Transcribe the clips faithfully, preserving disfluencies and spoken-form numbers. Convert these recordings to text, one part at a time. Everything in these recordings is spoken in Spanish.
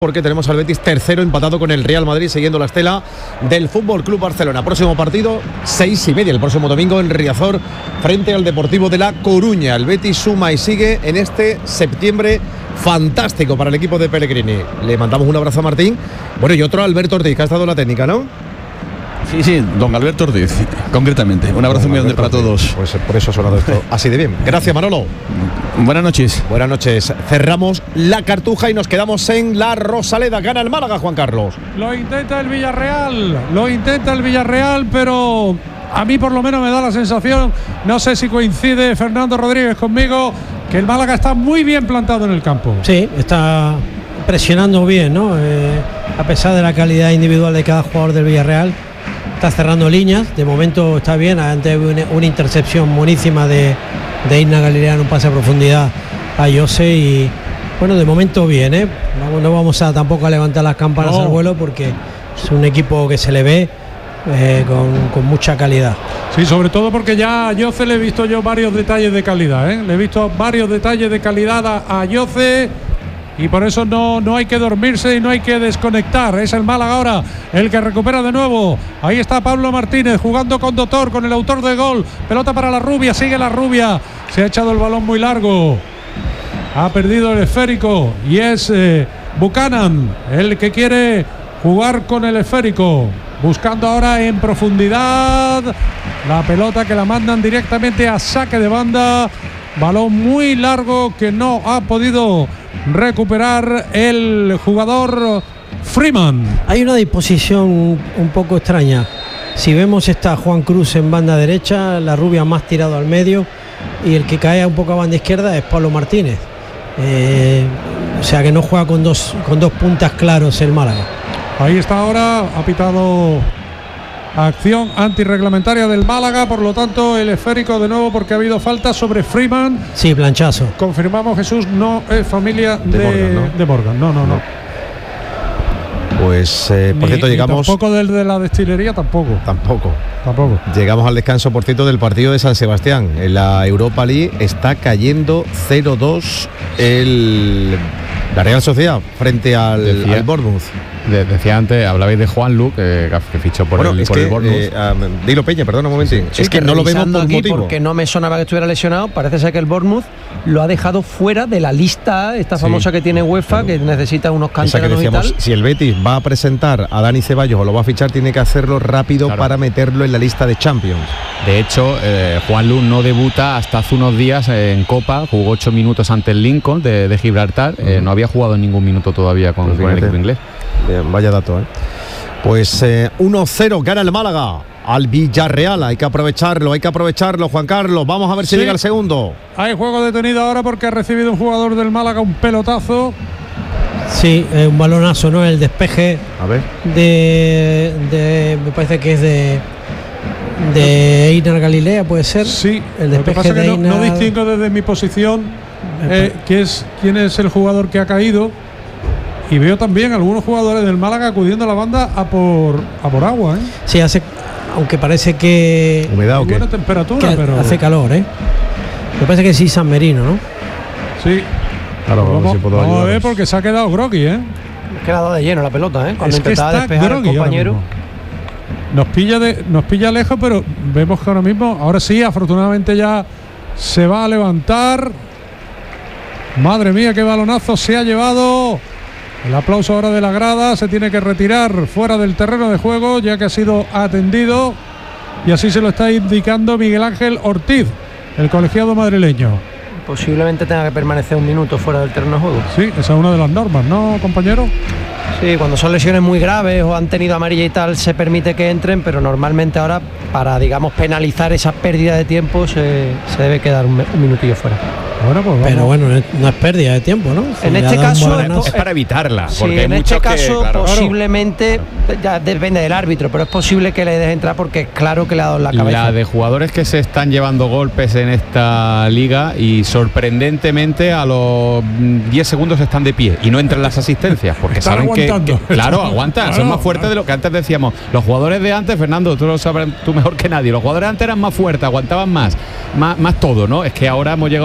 porque tenemos al Betis tercero empatado con el Real Madrid, siguiendo la estela del Fútbol Club Barcelona. Próximo partido, seis y media el próximo domingo en Riazor, frente al Deportivo de La Coruña. El Betis suma y sigue en este septiembre fantástico para el equipo de Pellegrini. Le mandamos un abrazo a Martín. Bueno, y otro a Alberto Ortiz, que ha estado en la técnica, ¿no? Sí, sí, don Alberto Ortiz, concretamente. Un abrazo muy grande para todos. Pues por eso ha sonado esto así de bien. Gracias, Manolo. Buenas noches. Buenas noches. Cerramos la Cartuja y nos quedamos en la Rosaleda. Gana el Málaga, Juan Carlos. Lo intenta el Villarreal, lo intenta el Villarreal, pero a mí por lo menos me da la sensación, no sé si coincide Fernando Rodríguez conmigo, que el Málaga está muy bien plantado en el campo. Sí, está presionando bien, ¿no? Eh, a pesar de la calidad individual de cada jugador del Villarreal, está cerrando líneas, de momento está bien. Antes una, una intercepción buenísima de, de Isna Galilea en un pase a profundidad a Jose y bueno, de momento bien, ¿eh? Vamos, no vamos a tampoco a levantar las campanas no. al vuelo porque es un equipo que se le ve eh, con, con mucha calidad. Sí, sobre todo porque ya a Jose le he visto yo varios detalles de calidad, ¿eh? Le he visto varios detalles de calidad a, a Jose. Y por eso no, no hay que dormirse y no hay que desconectar. Es el Málaga ahora el que recupera de nuevo. Ahí está Pablo Martínez jugando con Doctor, con el autor del gol. Pelota para la Rubia, sigue la Rubia. Se ha echado el balón muy largo. Ha perdido el esférico y es eh, Buchanan el que quiere jugar con el esférico. Buscando ahora en profundidad la pelota que la mandan directamente a saque de banda. Balón muy largo que no ha podido recuperar el jugador Freeman. Hay una disposición un poco extraña. Si vemos, está Juan Cruz en banda derecha, la Rubia más tirado al medio y el que cae un poco a banda izquierda es Pablo Martínez. Eh, o sea que no juega con dos, con dos puntas claros el Málaga. Ahí está ahora, ha pitado acción antirreglamentaria del Málaga, por lo tanto el esférico de nuevo porque ha habido falta sobre Freeman. Sí, planchazo. Confirmamos, Jesús, no es familia de, de Morgan, ¿no? De Morgan, no, no, no. Pues, eh, por ni, cierto, llegamos... Tampoco del de la destilería, tampoco. Tampoco. Tampoco. Llegamos al descanso, por cierto, del partido de San Sebastián. En la Europa League está cayendo cero dos el... la Real Sociedad frente al, decía, al Bournemouth. De, decía antes, hablabais de Juanlu, que, que fichó por bueno, el, es por que, el Bournemouth. Eh, um, dilo, Peña, perdona un momentín. Sí, es que, que no lo vemos por aquí motivo. Porque no me sonaba que estuviera lesionado. Parece ser que el Bournemouth lo ha dejado fuera de la lista esta sí, famosa que tiene UEFA, claro, que necesita unos canteranos que decíamos, y tal. Si el Betis va a presentar a Dani Ceballos o lo va a fichar, tiene que hacerlo rápido, claro, para meterlo en la lista de Champions. De hecho, eh, Juanlu no debuta hasta hace unos días en Copa. Jugó ocho minutos ante el Lincoln de, de Gibraltar. Uh-huh. eh, no había jugado ningún minuto todavía con, con el equipo inglés. Bien, vaya dato, ¿eh? Pues eh, uno cero gana el Málaga al Villarreal. Hay que aprovecharlo, hay que aprovecharlo, Juan Carlos. Vamos a ver si sí llega el segundo. Hay juego detenido ahora porque ha recibido un jugador del Málaga un pelotazo. Sí, eh, un balonazo, ¿no? El despeje. A ver. De, de me parece que es de de Einar Galilea, puede ser. Sí. El despeje lo que pasa de que no, Einar... no distingo desde mi posición eh, que es quién es el jugador que ha caído. Y veo también algunos jugadores del Málaga acudiendo a la banda a por a por agua, ¿eh? Sí, hace, aunque parece que humedad o qué, buena temperatura, que pero hace calor, ¿eh? Me parece que sí, San Merino, ¿no? Sí. Claro, vamos, si puedo vamos a ver porque se ha quedado groggy, ¿eh? Ha quedado de lleno la pelota, ¿eh? Cuando es que intentaba está despejar al compañero. Nos pilla de, nos pilla lejos, pero vemos que ahora mismo, ahora sí, afortunadamente ya se va a levantar. Madre mía, qué balonazo se ha llevado. El aplauso ahora de la grada, se tiene que retirar fuera del terreno de juego ya que ha sido atendido y así se lo está indicando Miguel Ángel Ortiz, el colegiado madrileño. Posiblemente tenga que permanecer un minuto fuera del terreno de juego. Sí, esa es una de las normas, ¿no, compañero? Sí, cuando son lesiones muy graves o han tenido amarilla y tal, se permite que entren, pero normalmente ahora, para, digamos, penalizar esa pérdida de tiempo, se, se debe quedar un, un minutillo fuera. Bueno, pues pero bueno, no es pérdida de tiempo, ¿no? Si en este caso es, es para evitarla. Sí, porque en hay este caso que, claro, posiblemente, claro, ya depende del árbitro, pero es posible que le deje entrar porque claro que le ha dado en la cabeza. La de jugadores que se están llevando golpes en esta liga y sorprendentemente a los diez segundos están de pie y no entran las asistencias porque están saben aguantando. que, que claro, aguantan, claro, son más fuertes, claro, de lo que antes decíamos. Los jugadores de antes, Fernando, tú lo sabes tú mejor que nadie, los jugadores de antes eran más fuertes, aguantaban más, más, más todo, ¿no? Es que ahora hemos llegado a un momento en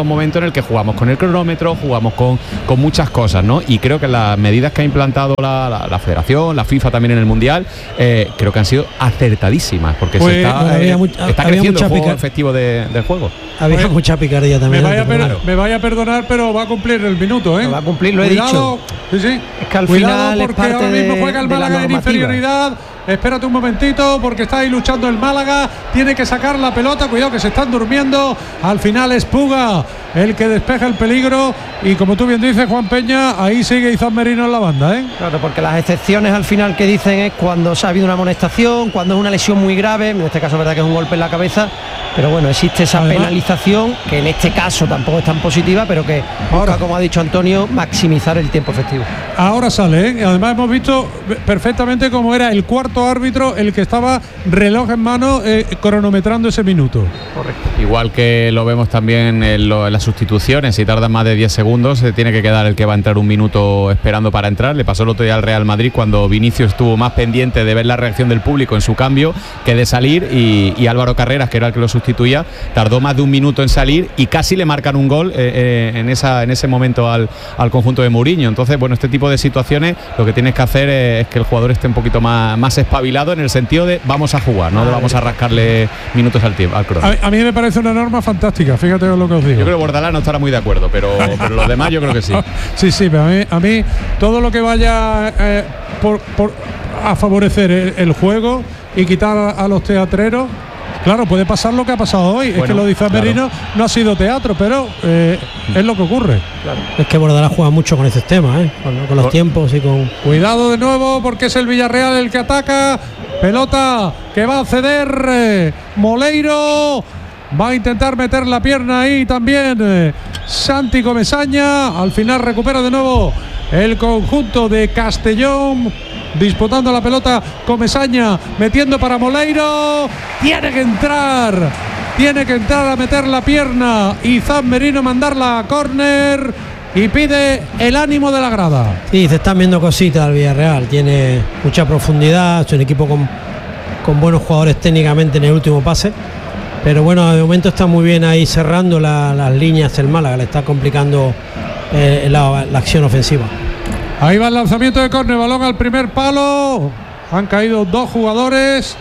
el que jugamos con el cronómetro, jugamos con, con muchas cosas, ¿no? Y creo que las medidas que ha implantado la, la, la Federación, la FIFA también en el Mundial, eh, creo que han sido acertadísimas, porque pues, se está, eh, mucha, está creciendo el juego efectivo de, del juego. Había pues, mucha picardía también. Me vaya, per, claro. me vaya a perdonar, pero va a cumplir el minuto, ¿eh? No va a cumplir, lo he Cuidado, dicho. Sí, sí. Es que al Cuidado final porque es parte ahora mismo de, juega el Málaga en inferioridad. Espérate un momentito porque está ahí luchando el Málaga. Tiene que sacar la pelota. Cuidado que se están durmiendo. Al final es Puga el que despeja el peligro. Y como tú bien dices, Juan Peña, ahí sigue Izan Merino en la banda, ¿eh? Claro, porque las excepciones al final que dicen es cuando se ha habido una amonestación, cuando es una lesión muy grave. En este caso es verdad que es un golpe en la cabeza. Pero bueno, existe esa Además, penalización que en este caso tampoco es tan positiva, pero que ahora, busca, como ha dicho Antonio, maximizar el tiempo efectivo. Ahora sale, ¿eh? Además hemos visto perfectamente cómo era el cuarto árbitro el que estaba reloj en mano eh, cronometrando ese minuto. Correcto. Igual que lo vemos también en, lo, en las sustituciones, si tardan más de diez segundos se tiene que quedar el que va a entrar un minuto esperando para entrar. Le pasó el otro día al Real Madrid cuando Vinicius estuvo más pendiente de ver la reacción del público en su cambio que de salir, y, y Álvaro Carreras, que era el que lo sustituía, tardó más de un minuto en salir y casi le marcan un gol eh, eh, en, esa, en ese momento al, al conjunto de Mourinho. Entonces, bueno, este tipo de situaciones lo que tienes que hacer es, es que el jugador esté un poquito más, más espabilado en el sentido de vamos a jugar, no de vamos a rascarle minutos al tiempo, al crono. A, a mí me parece una norma fantástica, fíjate lo que os digo. Yo creo que Bordalás no estará muy de acuerdo, pero, pero los demás yo creo que sí. Sí, sí, pero a mí, a mí todo lo que vaya eh, por, por, a favorecer el, el juego y quitar a, a los teatreros. Claro, puede pasar lo que ha pasado hoy. Bueno, es que lo de Izan Merino claro. no ha sido teatro, pero eh, es lo que ocurre. Claro. Es que Bordalás juega mucho con ese tema, ¿eh? con, con los tiempos y con... Cuidado de nuevo porque es el Villarreal el que ataca. Pelota que va a ceder eh, Moleiro. Va a intentar meter la pierna ahí también eh, Santi Comesaña. Al final recupera de nuevo el conjunto de Castellón. Disputando la pelota Comesaña, metiendo para Moleiro. Tiene que entrar, tiene que entrar a meter la pierna Izan Merino, mandarla a córner y pide el ánimo de la grada. Sí, se están viendo cositas al Villarreal. Tiene mucha profundidad, es un equipo con, con buenos jugadores técnicamente en el último pase. Pero bueno, de momento está muy bien ahí cerrando la, las líneas el Málaga, le está complicando eh, la, la acción ofensiva. Ahí va el lanzamiento de córner, balón al primer palo. Han caído dos jugadores.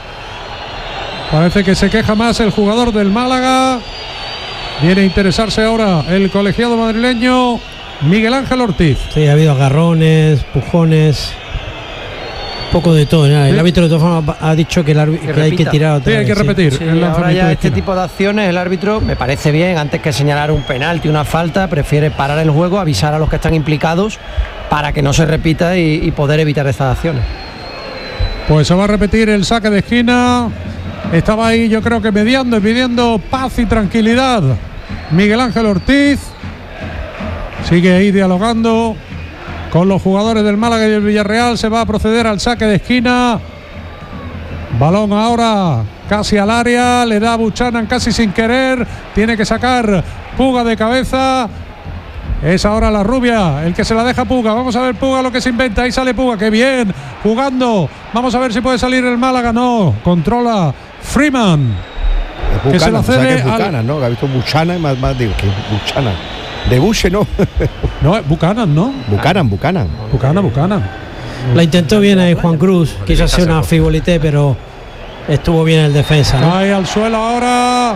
Parece que se queja más el jugador del Málaga. Viene a interesarse ahora el colegiado madrileño Miguel Ángel Ortiz. Sí, ha habido agarrones, pujones, poco de todo, ¿no? El sí. árbitro de todas formas ha dicho que, el arbi- que, que hay que tirar otra sí, hay que repetir. Sí, el ahora ya este tipo de acciones el árbitro, me parece bien, antes que señalar un penalti, una falta, prefiere parar el juego, avisar a los que están implicados para que no se repita y, y poder evitar estas acciones. Pues se va a repetir el saque de esquina. Estaba ahí, yo creo que mediando y pidiendo paz y tranquilidad Miguel Ángel Ortiz. Sigue ahí dialogando con los jugadores del Málaga y del Villarreal. Se va a proceder al saque de esquina. Balón ahora casi al área. Le da Buchanan casi sin querer. Tiene que sacar Puga de cabeza. Es ahora la rubia el que se la deja Puga. Vamos a ver Puga lo que se inventa. Ahí sale Puga. ¡Qué bien! Jugando. Vamos a ver si puede salir el Málaga. No. Controla Freeman. Buchanan, que se la cede, o sea, que es Buchanan, al... ¿no? Que ha visto Buchanan, más, más digo que Buchanan. De Buche, ¿no? No, es Buchanan, ¿no? Buchanan, Buchanan. Buchanan, Buchanan. La intentó bien ahí Juan Cruz. Quiso hacer una frivolité, pero estuvo bien el defensa, ¿no? Cae al suelo ahora.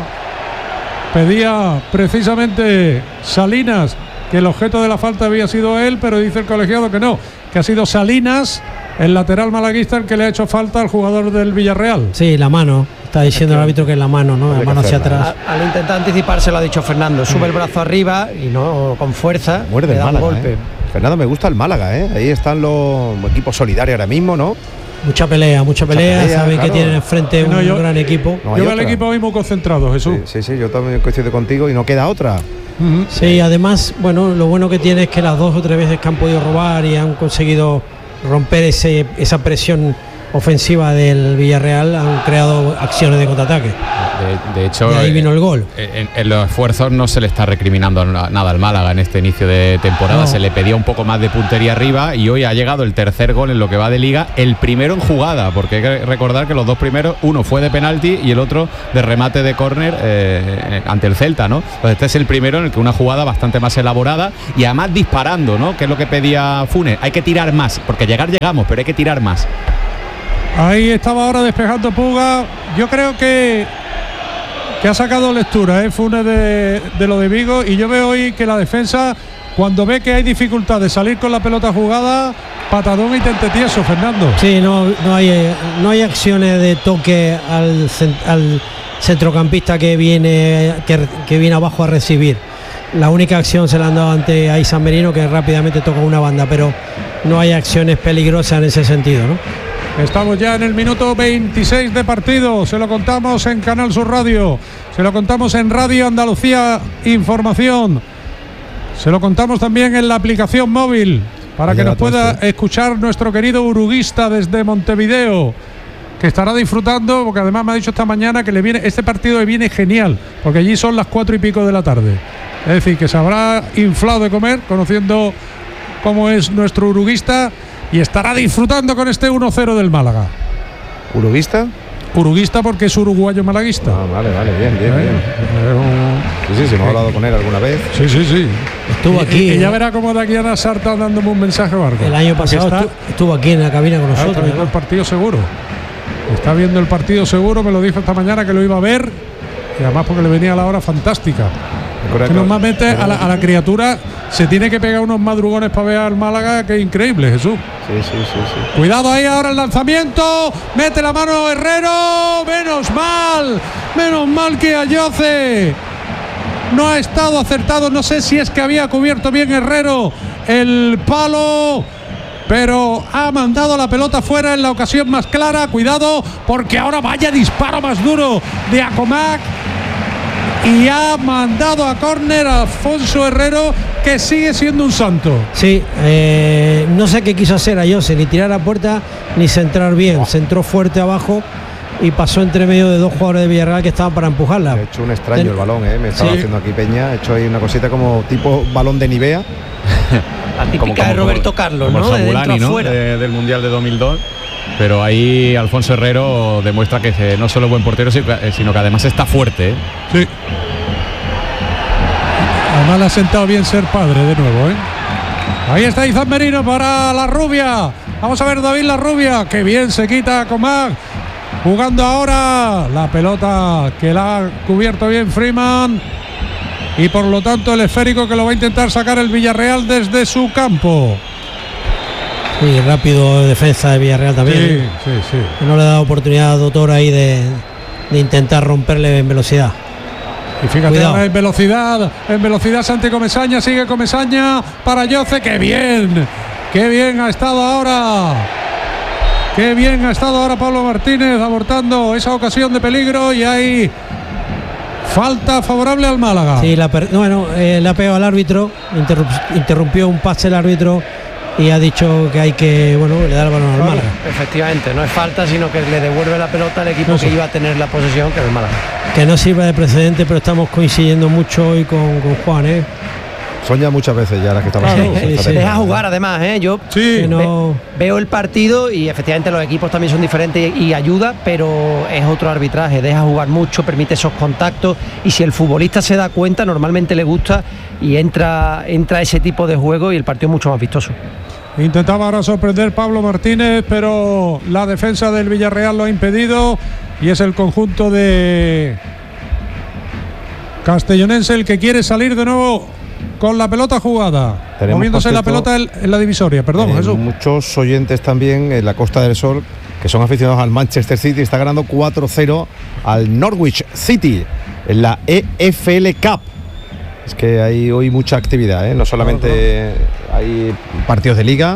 Pedía precisamente Salinas que el objeto de la falta había sido él, pero dice el colegiado que no, que ha sido Salinas, el lateral malaguista, el que le ha hecho falta al jugador del Villarreal. Sí, la mano. Está diciendo el árbitro que es la mano, ¿no? La mano hacia atrás. A, al intentar anticiparse, lo ha dicho Fernando. Sube el brazo arriba y no con fuerza. Muerde el Málaga, golpe. ¿eh? Fernando, me gusta el Málaga, ¿eh? Ahí están los equipos solidarios ahora mismo, ¿no? Mucha pelea, mucha pelea. Mucha pelea Saben claro. que tienen enfrente sí, no, un yo, gran equipo. No yo veo al equipo mismo concentrado, Jesús. Sí, sí, sí, yo también coincido contigo y no queda otra. Uh-huh. Sí, además, bueno, lo bueno que tiene es que las dos o tres veces que han podido robar y han conseguido romper ese, esa presión ofensiva del Villarreal han creado acciones de contraataque. De, de hecho, y ahí vino el gol. En, en los esfuerzos no se le está recriminando nada al Málaga en este inicio de temporada. No. Se le pedía un poco más de puntería arriba y hoy ha llegado el tercer gol en lo que va de liga, el primero en jugada, porque hay que recordar que los dos primeros, uno fue de penalti y el otro de remate de córner eh, ante el Celta, ¿no? Pues este es el primero en el que una jugada bastante más elaborada y además disparando, ¿no? Que es lo que pedía Funes. Hay que tirar más, porque llegar llegamos, pero hay que tirar más. Ahí estaba ahora despejando Puga. Yo creo que que ha sacado lectura, ¿eh? Funes de, de lo de Vigo, y yo veo hoy que la defensa, cuando ve que hay dificultad de salir con la pelota jugada, patadón y tente tieso, Fernando. Sí, no, no hay no hay acciones de toque al, al centrocampista que viene que, que viene abajo a recibir. La única acción se la han dado ante a San Merino, que rápidamente toca una banda, pero no hay acciones peligrosas en ese sentido, ¿no? Estamos ya en el minuto veintiséis de partido, se lo contamos en Canal Sur Radio, se lo contamos en Radio Andalucía Información, se lo contamos también en la aplicación móvil, para que nos pueda escuchar nuestro querido uruguista desde Montevideo, que estará disfrutando, porque además me ha dicho esta mañana que le viene este partido le viene genial, porque allí son las cuatro y pico de la tarde. Es decir, que se habrá inflado de comer, conociendo cómo es nuestro uruguista, y estará disfrutando con este uno cero del Málaga. ¿Uruguista? Uruguista porque es uruguayo malaguista. Ah, vale, vale, bien, bien, ¿Eh? bien. Un... Sí, sí, sí, hemos hablado con él alguna vez. Sí, sí, sí. Estuvo aquí. Y, y ya verá cómo de aquí a Nazar está dándome un mensaje o algo. El año pasado está, estuvo, estuvo aquí en la cabina con nosotros. Está viendo el partido seguro. Está viendo el partido seguro, me lo dijo esta mañana que lo iba a ver. Y además porque le venía a la hora fantástica. Que normalmente a la, a la criatura se tiene que pegar unos madrugones para ver al Málaga, que es increíble, Jesús. Sí, sí, sí, sí. Cuidado ahí ahora el lanzamiento, mete la mano Herrero, menos mal, menos mal que Ayoce no ha estado acertado, no sé si es que había cubierto bien Herrero el palo, pero ha mandado la pelota fuera en la ocasión más clara. Cuidado, porque ahora vaya disparo más duro de Acomac. Y ha mandado a córner a Alfonso Herrero, que sigue siendo un santo. Sí, eh, no sé qué quiso hacer Ayoce, ni tirar a puerta ni centrar bien. Centró fuerte abajo y pasó entre medio de dos jugadores de Villarreal que estaban para empujarla. Ha hecho un extraño Ten... el balón, ¿eh? Me estaba sí. haciendo aquí Peña. Ha hecho ahí una cosita como tipo balón de Nivea. La típica como, como, de Roberto Carlos, como ¿no? El Jabulani, ¿no? De, del Mundial de dos mil dos. Pero ahí Alfonso Herrero demuestra que no solo es buen portero, sino que además está fuerte, ¿eh? Sí. Además le ha sentado bien ser padre de nuevo, ¿eh? Ahí está Izan Merino para la rubia. Vamos a ver David la rubia. Qué bien se quita Comac. Jugando ahora la pelota que la ha cubierto bien Freeman. Y por lo tanto el esférico que lo va a intentar sacar el Villarreal desde su campo. Sí, rápido defensa de Villarreal también. Sí, ¿eh? sí, sí. No le ha dado oportunidad a Doctor ahí de, de intentar romperle en velocidad. Y fíjate, Cuidado. en velocidad, en velocidad Santi Comesaña, sigue Comesaña para Ayoce. ¡Qué bien! ¡Qué bien ha estado ahora! ¡Qué bien ha estado ahora Pablo Martínez abortando esa ocasión de peligro! Y hay falta favorable al Málaga. Sí, la per- bueno, eh, le ha pegado al árbitro, interrump- interrumpió un pase el árbitro y ha dicho que hay que, bueno, le da el balón al Claro, Málaga. efectivamente, no es falta, sino que le devuelve la pelota al equipo Eso. que iba a tener la posesión, que es el Málaga. Que no sirva de precedente, pero estamos coincidiendo mucho hoy con, con Juan, ¿eh? Son ya muchas veces ya las que estamos Claro, haciendo. sí, sí. Deja jugar además, ¿eh? Yo Sí, Que no- ve- veo el partido y efectivamente los equipos también son diferentes y, y ayuda, pero es otro arbitraje, deja jugar mucho, permite esos contactos y si el futbolista se da cuenta, normalmente le gusta y entra, entra ese tipo de juego y el partido es mucho más vistoso. Intentaba ahora sorprender Pablo Martínez, pero la defensa del Villarreal lo ha impedido y es el conjunto de Castellonense el que quiere salir de nuevo con la pelota jugada, Tenemos, moviéndose por la cierto, pelota en, en la divisoria. Perdón, Eh, Jesús. muchos oyentes también en la Costa del Sol que son aficionados al Manchester City. Está ganando cuatro cero al Norwich City en la E F L Cup. Es que hay hoy mucha actividad, ¿eh? No solamente hay partidos de liga,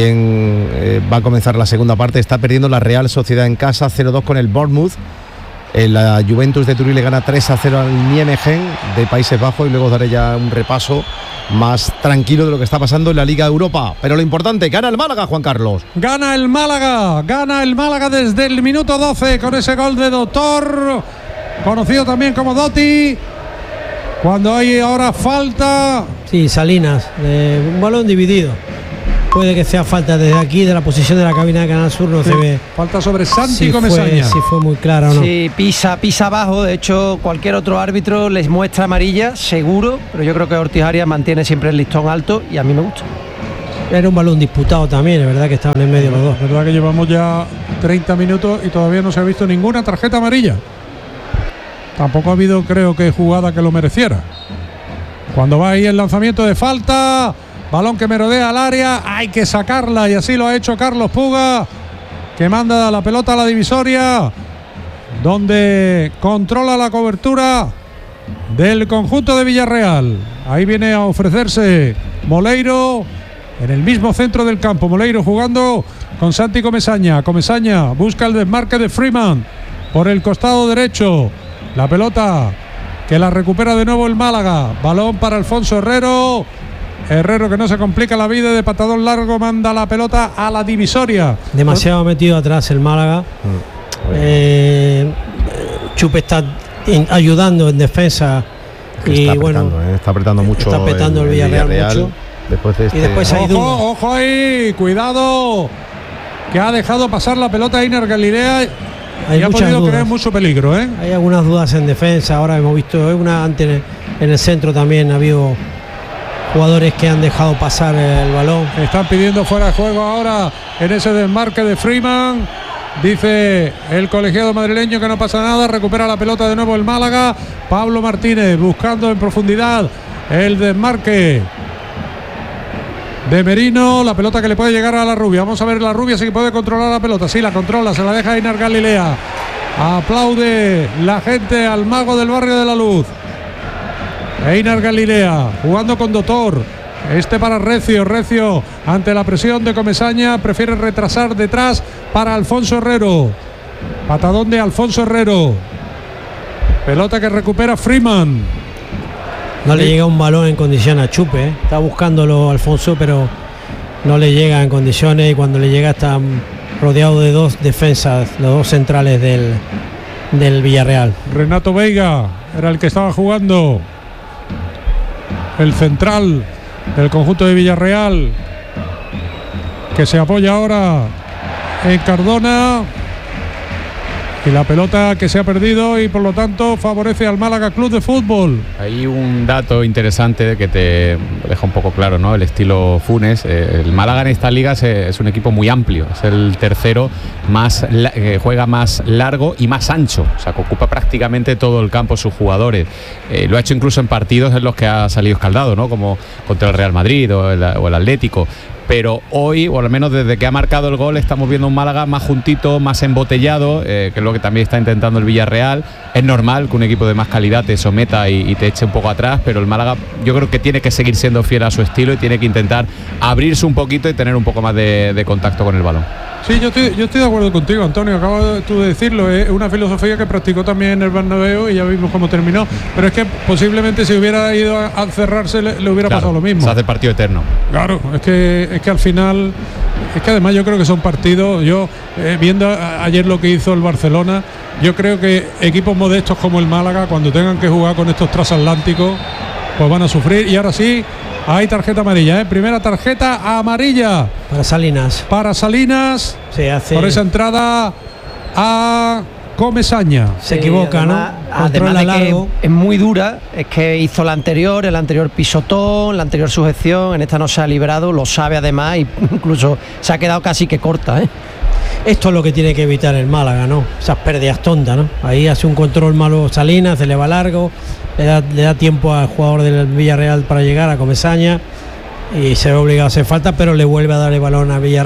también eh, va a comenzar la segunda parte. Está perdiendo la Real Sociedad en casa cero dos con el Bournemouth. La Juventus de Turín le gana tres a cero al Nijmegen de Países Bajos y luego daré ya un repaso más tranquilo de lo que está pasando en la Liga Europa. Pero lo importante, gana el Málaga, Juan Carlos. Gana el Málaga, gana el Málaga desde el minuto doce con ese gol de Doctor, conocido también como Dotti. Cuando hay ahora falta. Sí, Salinas, eh, un balón dividido. Puede que sea falta desde aquí, de la posición de la cabina de Canal Sur, no sí. se ve. Falta sobre Santi si Comesaña. Si fue muy clara o no. Sí, pisa, pisa abajo. De hecho, cualquier otro árbitro les muestra amarilla, seguro. Pero yo creo que Ortiz Arias mantiene siempre el listón alto y a mí me gusta. Era un balón disputado también, es verdad que estaban en medio los dos. Es verdad que llevamos ya treinta minutos y todavía no se ha visto ninguna tarjeta amarilla. Tampoco ha habido, creo que, jugada que lo mereciera. Cuando va ahí el lanzamiento de falta, balón que merodea al área, hay que sacarla y así lo ha hecho Carlos Puga, que manda la pelota a la divisoria, donde controla la cobertura del conjunto de Villarreal. Ahí viene a ofrecerse Moleiro en el mismo centro del campo. Moleiro jugando con Santi Comesaña. Comesaña busca el desmarque de Freeman por el costado derecho. La pelota que la recupera de nuevo el Málaga. Balón para Alfonso Herrero. Herrero, que no se complica la vida, de patadón largo manda la pelota a la divisoria. Demasiado metido atrás el Málaga. Mm. Eh, Chupe está in, ayudando en defensa y está bueno, eh, está apretando mucho. Está apretando el, el Villarreal, Villarreal mucho. Después de este... Y después hay dudas. Ojo, ojo ahí, cuidado, que ha dejado pasar la pelota a Einar Galilea. Hay y ha podido dudas. crear mucho peligro, ¿eh? Hay algunas dudas en defensa. Ahora hemos visto una antes en el, en el centro también ha habido jugadores que han dejado pasar el balón. Están pidiendo fuera de juego ahora en ese desmarque de Freeman. Dice el colegiado madrileño que no pasa nada. Recupera la pelota de nuevo el Málaga. Pablo Martínez buscando en profundidad el desmarque de Merino. La pelota que le puede llegar a la Rubia. Vamos a ver la Rubia si puede controlar la pelota. Sí, la controla, se la deja Einar Galilea. Aplaude la gente al mago del barrio de la Luz. Einar Galilea jugando con Doctor. Este para Recio. Recio ante la presión de Comesaña prefiere retrasar detrás para Alfonso Herrero. Patadón de Alfonso Herrero. Pelota que recupera Freeman. No le llega un balón en condiciones a Chupe, ¿eh? Está buscándolo Alfonso, pero no le llega en condiciones, y cuando le llega está rodeado de dos defensas, los dos centrales del, del Villarreal. Renato Veiga era el que estaba jugando, el central del conjunto de Villarreal, que se apoya ahora en Cardona. Y la pelota que se ha perdido y por lo tanto favorece al Málaga Club de Fútbol. Hay un dato interesante que te deja un poco claro, ¿no? El estilo Funes. El Málaga en esta liga es un equipo muy amplio. Es el tercero más eh, juega más largo y más ancho. O sea, que ocupa prácticamente todo el campo sus jugadores. Eh, lo ha hecho incluso en partidos en los que ha salido escaldado, ¿no? Como contra el Real Madrid o el, o el Atlético. Pero hoy, o al menos desde que ha marcado el gol, estamos viendo un Málaga más juntito, más embotellado, eh, que es lo que también está intentando el Villarreal. Es normal que un equipo de más calidad te someta y, y te eche un poco atrás, pero el Málaga yo creo que tiene que seguir siendo fiel a su estilo y tiene que intentar abrirse un poquito y tener un poco más de, de contacto con el balón. Sí, yo estoy, yo estoy de acuerdo contigo, Antonio, acabas tú de decirlo, es una filosofía que practicó también en el Bernabéu y ya vimos cómo terminó, pero es que posiblemente si hubiera ido a, a cerrarse le, le hubiera claro, pasado lo mismo. Se hace partido eterno. Claro, es que, es que al final, es que además yo creo que son partidos, yo eh, viendo a, ayer lo que hizo el Barcelona, yo creo que equipos modestos como el Málaga, cuando tengan que jugar con estos transatlánticos, pues van a sufrir. Y ahora sí, hay tarjeta amarilla, ¿eh? Primera tarjeta amarilla para Salinas. Para Salinas. Se hace por esa entrada a Comesaña. Se equivoca, además, ¿no? Además de que es muy dura, es que hizo la anterior, el anterior pisotón, la anterior sujeción, en esta no se ha librado, lo sabe además, y incluso se ha quedado casi que corta, ¿eh? Esto es lo que tiene que evitar el Málaga, ¿no? Esas pérdidas tontas, ¿no? Ahí hace un control malo Salinas, se le va largo, le da, le da tiempo al jugador del Villarreal para llegar a Comesaña y se ve obligado a hacer falta, pero le vuelve a dar el balón a Villarreal.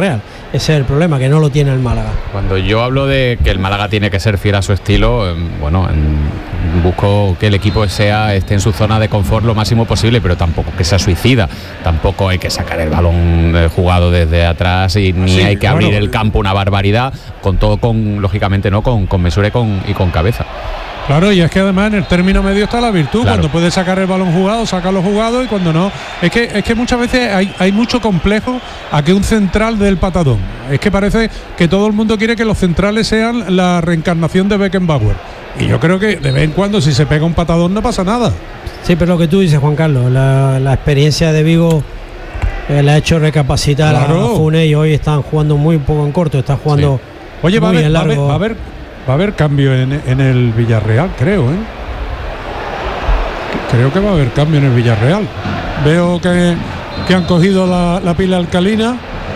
Ese es el problema, que no lo tiene el Málaga. Cuando yo hablo de que el Málaga tiene que ser fiel a su estilo, eh, bueno, en, busco que el equipo sea esté en su zona de confort lo máximo posible, pero tampoco que sea suicida. Tampoco hay que sacar el balón eh, jugado desde atrás y ni Sí, hay que claro. abrir el campo una barbaridad, con todo, con lógicamente no, con, con mesura y con, y con cabeza. Claro, y es que además en el término medio está la virtud. Claro. Cuando puedes sacar el balón jugado, sacarlo jugado, y cuando no. Es que, es que muchas veces hay, hay mucho complejo a que un central del patadón. Es que parece que todo el mundo quiere que los centrales sean la reencarnación de Beckenbauer. Y yo creo que de vez en cuando, si se pega un patadón, no pasa nada. Sí, pero lo que tú dices, Juan Carlos, la, la experiencia de Vigo eh, le ha hecho recapacitar Claro. a Funes, y hoy están jugando muy poco en corto, está jugando Oye, va a, muy haber, en va, a haber, largo. va, a haber, va a haber cambio en, en el Villarreal, creo, ¿eh? Creo que va a haber cambio en el Villarreal. Veo que, que han cogido la, la pila alcalina.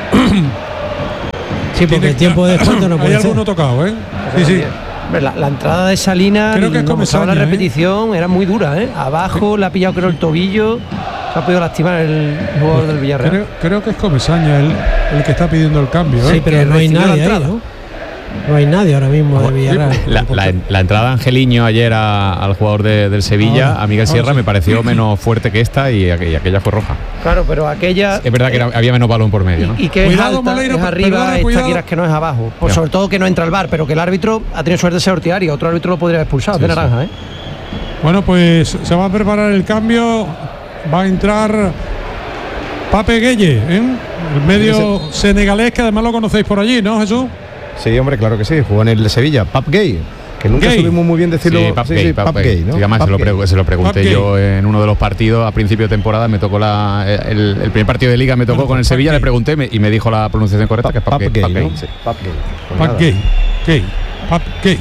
Sí, porque el tiempo de descuento no Hay puede ser. alguno tocado, ¿eh? Sí, sí. Hombre, La, la entrada de Salinas, Creo que es nos mostraba la Comesaña, ¿eh? repetición, era muy dura, ¿eh? Abajo le ha pillado creo el tobillo, se ha podido lastimar el jugador del Villarreal. Creo, creo que es Comesaña el, el que está pidiendo el cambio, ¿eh? Sí, pero que no hay recibió la nadie ahí, entrada. ¿no? No hay nadie ahora mismo de Villarreal. La, la- la entrada de Angeliño ayer a- al jugador de- del Sevilla, Ahora, a Miguel ahora Sierra, sí. me pareció menos fuerte que esta, y, aqu- y aquella fue roja. Claro, pero aquella. Es verdad que era- había menos balón por medio, ¿no? Y, y que Cuidado, es alta, Moleiro, es per- arriba, perdona, esta cuidado. quieras que no es abajo. Pues Ya. sobre todo que no entra el V A R, pero que el árbitro ha tenido suerte de ser Ortigaria, otro árbitro lo podría haber expulsado, Sí, de sí. naranja, ¿eh? Bueno, pues se va a preparar el cambio. Va a entrar Pape Gueye, ¿eh? El medio senegalés, que además lo conocéis por allí, ¿no, Jesús? Sí, hombre, claro que sí. Jugó en el Sevilla. Pap Gay, que nunca Gay. supimos muy bien decirlo. Sí, Pap Gay, Pap Gay. ¿no? Sí, además Pap se lo, Gay. pre- se lo pregunté Pap Gay. yo en uno de los partidos a principio de temporada. Me tocó la, el, el primer partido de liga, me tocó Bueno, con el Pap Sevilla, Gay. le pregunté me- y me dijo la pronunciación correcta, que es Pap Pap Gay. Gay, Pap ¿no? Gay, sí. Pap Gay. Pues Pap nada. Gay. Gay. Pap Gay.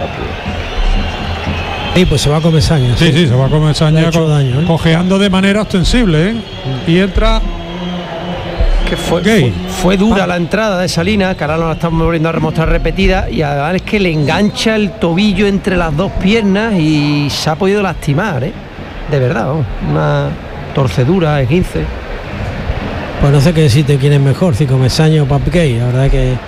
Sí, pues se va a Comesaña. Sí, sí, se va a Le ha comenzar hecho co- daño, ¿eh? cojeando de manera ostensible, ¿eh? Y entra Que fue, Gay. fue, fue dura la entrada de Salinas, que ahora nos la estamos volviendo a remostrar repetida, y además es que le engancha el tobillo entre las dos piernas y se ha podido lastimar, ¿eh? De verdad, vamos, una torcedura, esguince. Pues no sé qué decirte quién es mejor, si Comesaña o Papkey. La verdad que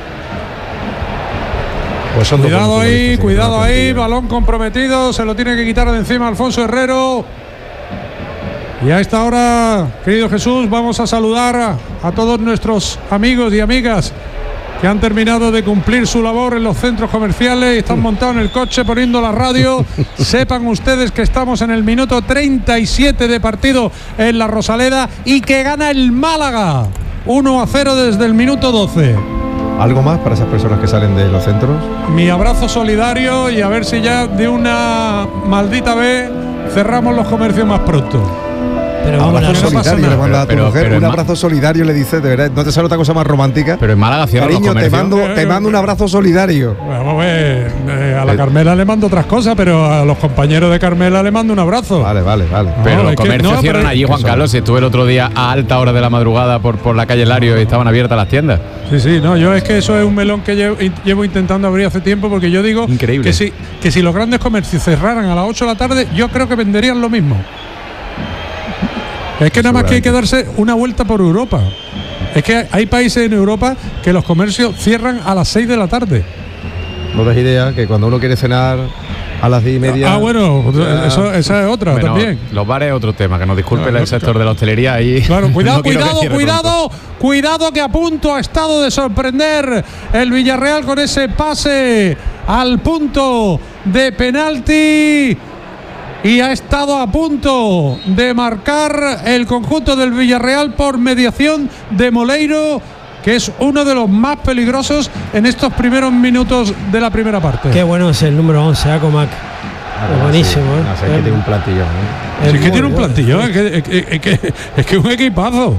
Pues son dos Cuidado buenos ahí, futbolistas, sí, cuidado buena ahí, plantilla. balón comprometido, se lo tiene que quitar de encima Alfonso Herrero. Y a esta hora, querido Jesús, vamos a saludar a, a todos nuestros amigos y amigas que han terminado de cumplir su labor en los centros comerciales y están montados en el coche poniendo la radio. Sepan ustedes que estamos en el minuto treinta y siete de partido en la Rosaleda y que gana el Málaga uno a cero desde el minuto doce. ¿Algo más para esas personas que salen de los centros? Mi abrazo solidario y a ver si ya de una maldita vez cerramos los comercios más pronto. pero vamos a Abrazo no pasa solidario nada. le manda a tu Pero- mujer, pero un en ma- abrazo solidario le dice, de verdad, no te sale otra cosa más romántica. Pero en Málaga cierran los Cariño, te comercios. mando, te mando un abrazo solidario. Vamos a ver, eh, a la Carmela le mando otras cosas, pero a los compañeros de Carmela le mando un abrazo. Vale, vale, vale. Pero No, los es que- comercios no, cierran pero- allí, Juan Eso. Carlos. Estuve el otro día a alta hora de la madrugada por, por la calle Lario y estaban abiertas las tiendas. Sí, sí, no, yo es que eso es un melón que llevo, llevo intentando abrir hace tiempo, porque yo digo Increíble. que si, que si los grandes comercios cerraran a las ocho de la tarde, yo creo que venderían lo mismo. Es que nada más que hay que darse una vuelta por Europa. Es que hay países en Europa que los comercios cierran a las seis de la tarde. No des idea que cuando uno quiere cenar a las diez y media. Ah, bueno, ya- eso, esa es otra Bueno, también. los bares es otro tema, que nos disculpe No, el no, sector de la hostelería ahí. Claro, cuidado, No quiero que cuidado, cierre cuidado, cuidado, que a punto ha estado de sorprender el Villarreal con ese pase al punto de penalti. Y ha estado a punto de marcar el conjunto del Villarreal por mediación de Moleiro, que es uno de los más peligrosos en estos primeros minutos de la primera parte. qué bueno es el número once, Acomac. Ah, Es buenísimo, sí. ¿eh? No sé, es que tiene un plantillón, ¿eh? Sí, Es es que muy tiene un bueno. plantillón, es que es que- es que- es que es un equipazo.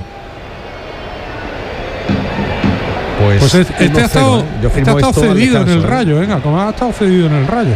Pues, Pues es- este uno ha estado, cero, ¿eh? Yo este firmo ha estado esto al cedido en el descanso, ¿eh? Rayo, venga, como ha estado cedido en el Rayo.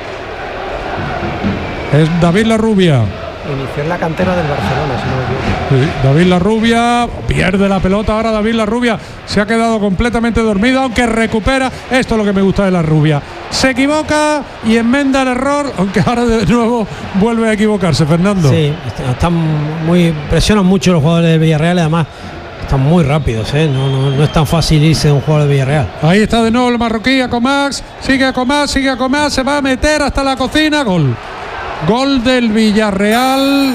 Es David Larrubia. Inició en la cantera del Barcelona, si no me equivoco. Sí, David Larrubia pierde la pelota ahora. David Larrubia se ha quedado completamente dormido, aunque recupera. Esto es lo que me gusta de Larrubia. Se equivoca y enmenda el error, aunque ahora de nuevo vuelve a equivocarse. Fernando. Sí, est- están muy presionan mucho los jugadores del Villarreal, además están muy rápidos, ¿eh? no, no, no es tan fácil irse de un jugador de Villarreal. Ahí está de nuevo el marroquí, Acomax, sigue Acomax, sigue Acomax, se va a meter hasta la cocina, gol. Gol del Villarreal,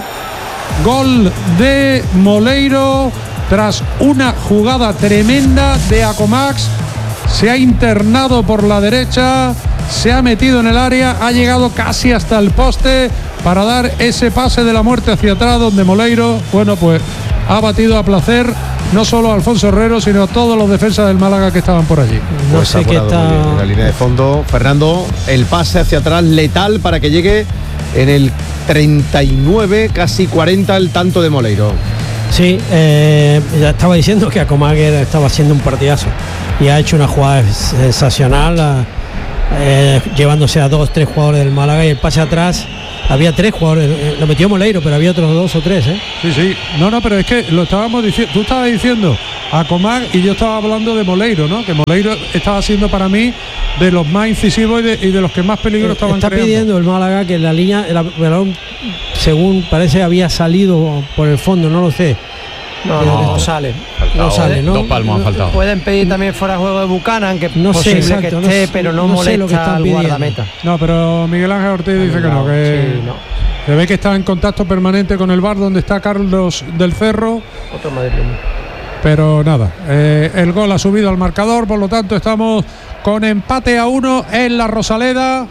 gol de Moleiro, tras una jugada tremenda de Acomax, se ha internado por la derecha, se ha metido en el área, ha llegado casi hasta el poste para dar ese pase de la muerte hacia atrás, donde Moleiro, bueno, pues ha batido a placer no solo a Alfonso Herrero, sino a todos los defensas del Málaga que estaban por allí. No Pues sé qué apurado muy bien está. en la línea de fondo, Fernando, el pase hacia atrás letal para que llegue en el treinta y nueve, casi cuarenta, el tanto de Moleiro. Sí, eh, ya estaba diciendo que Acomaguer estaba haciendo un partidazo y ha hecho una jugada sensacional, a, eh, llevándose a dos, tres jugadores del Málaga, y el pase atrás, había tres jugadores, eh, lo metió Moleiro, pero había otros dos o tres, ¿eh? Sí, sí, no, no, pero es que lo estábamos diciendo, tú estabas diciendo Acomax y yo estaba hablando de Moleiro, ¿no? Que Moleiro estaba siendo para mí de los más incisivos y de, y de los que más peligro estaban Está creando. pidiendo el Málaga que la línea, el balón, según parece, había salido por el fondo, no lo sé. No, Pero no, no esto- sale. No sale, ¿no? Dos palmos han faltado. Pueden pedir también fuera de juego de Buchanan, que No es sé, posible exacto, que no esté, sé- pero no, no sé lo que molesta están al pidiendo. guardameta. No, pero Miguel Ángel Ortiz dice que no, que Sí, no. se ve que está en contacto permanente con el bar donde está Carlos del Cerro, Otro madrileño. pero nada, eh, el gol ha subido al marcador, por lo tanto estamos con empate a uno en la Rosaleda.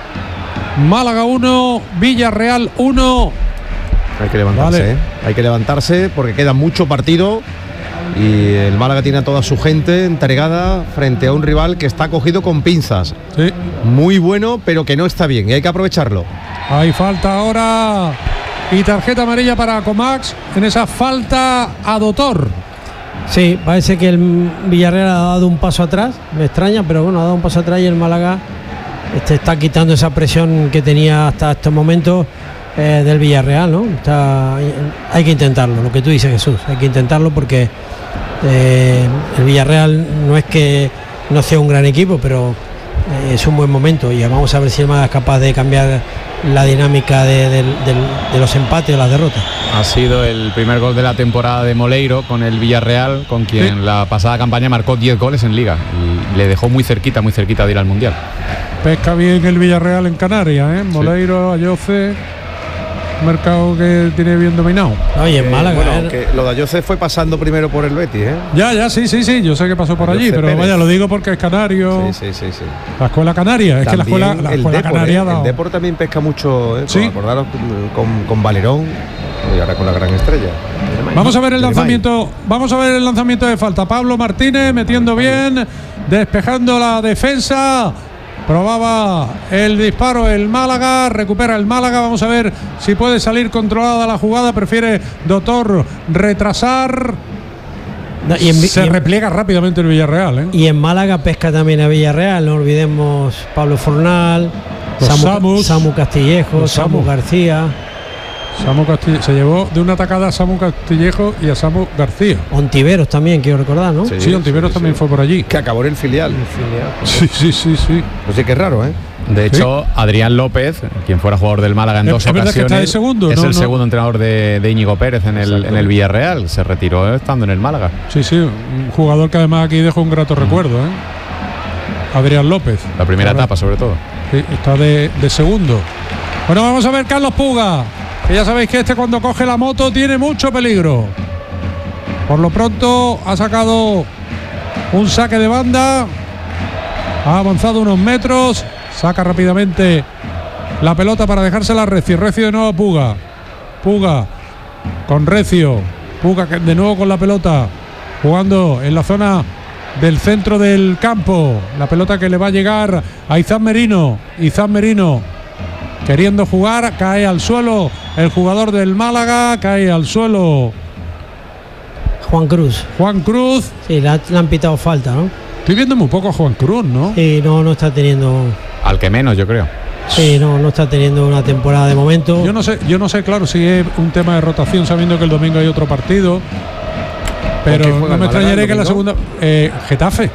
Málaga uno, Villarreal uno. Hay que levantarse, Vale. ¿eh? Hay que levantarse porque queda mucho partido y el Málaga tiene a toda su gente entregada frente a un rival que está cogido con pinzas. Sí, Muy bueno, pero que no está bien y hay que aprovecharlo. hay falta ahora y tarjeta amarilla para Acomax en esa falta a Dotor. Sí, parece que el Villarreal ha dado un paso atrás, me extraña, pero bueno, ha dado un paso atrás y el Málaga este, está quitando esa presión que tenía hasta estos momentos eh, del Villarreal, ¿no? Está, hay que intentarlo, lo que tú dices, Jesús, hay que intentarlo porque eh, el Villarreal no es que no sea un gran equipo, pero eh, es un buen momento y vamos a ver si el Málaga es capaz de cambiar la dinámica de, de- de- de los empates o las derrotas. Ha sido el primer gol de la temporada de Moleiro con el Villarreal, con quien Sí. la pasada campaña marcó diez goles en Liga y le dejó muy cerquita, muy cerquita de ir al Mundial. Pesca bien el Villarreal en Canarias, ¿eh? Moleiro, Ayoce, un mercado que tiene bien dominado. Oye, en Eh, Málaga, bueno, eh, aunque lo de Ayoce fue pasando primero por el Betis, ¿eh? Ya, ya, sí, sí, sí, yo sé que pasó por allí, Ayoce pero Pérez. vaya, lo digo porque es canario. Sí, sí, sí, sí. La escuela canaria, es que la También escuela, la el escuela Depor, canaria ¿eh? ha dado- El Depor también pesca mucho, ¿eh? Sí. Acordaros con, con, con Valerón y ahora con la gran estrella. Vamos a ver el Lemay. lanzamiento, vamos a ver el lanzamiento de falta. Pablo Martínez metiendo bien, despejando la defensa. Probaba el disparo el Málaga, recupera el Málaga. Vamos a ver si puede salir controlada la jugada. Prefiere Dotor retrasar. no, y, en, Se y en- repliega rápidamente el Villarreal, ¿eh? y en Málaga pesca también a Villarreal, no olvidemos Pablo Fornal, Los Samu, Samus. Samu Castillejo, Los Samu Samus. García, Samu Castille- se llevó de una atacada a Samu Castillejo y a Samu García. Ontiveros también, quiero recordar, ¿no? Sí, Ontiveros sí, también sí. fue por allí. Que acabó en el filial. Sí, sí, sí, sí. Pues sí que es raro, ¿eh? De hecho, Adrián López, quien fuera jugador del Málaga en Es- dos es verdad que ocasiones, está de segundo, es no, el no. segundo entrenador de, de Íñigo Pérez en el, Exacto. en el Villarreal. Se retiró estando en el Málaga. Sí, sí, un jugador que además aquí dejó un grato recuerdo, ¿eh? Adrián López. La primera Correcto. etapa, sobre todo. Sí, está de, de segundo. Bueno, vamos a ver Carlos Puga, que ya sabéis que este cuando coge la moto tiene mucho peligro. Por lo pronto ha sacado un saque de banda, ha avanzado unos metros, saca rápidamente la pelota para dejársela a Recio. Recio de nuevo a Puga. Puga con Recio. Puga que- de nuevo con la pelota, jugando en la zona del centro del campo. La pelota que le va a llegar a Izan Merino. Izan Merino queriendo jugar, cae al suelo el jugador del Málaga, cae al suelo Juan Cruz. Juan Cruz. Sí, le, ha- le han pitado falta, ¿no? Estoy viendo muy poco a Juan Cruz, ¿no? Sí, no, no está teniendo. Al que menos, yo creo. Sí, no, no está teniendo una temporada de momento. Yo no sé, yo no sé, claro, si es un tema de rotación, sabiendo que el domingo hay otro partido. Pero quién juega no el me Málaga extrañaría el que la domingo? segunda. eh, Getafe.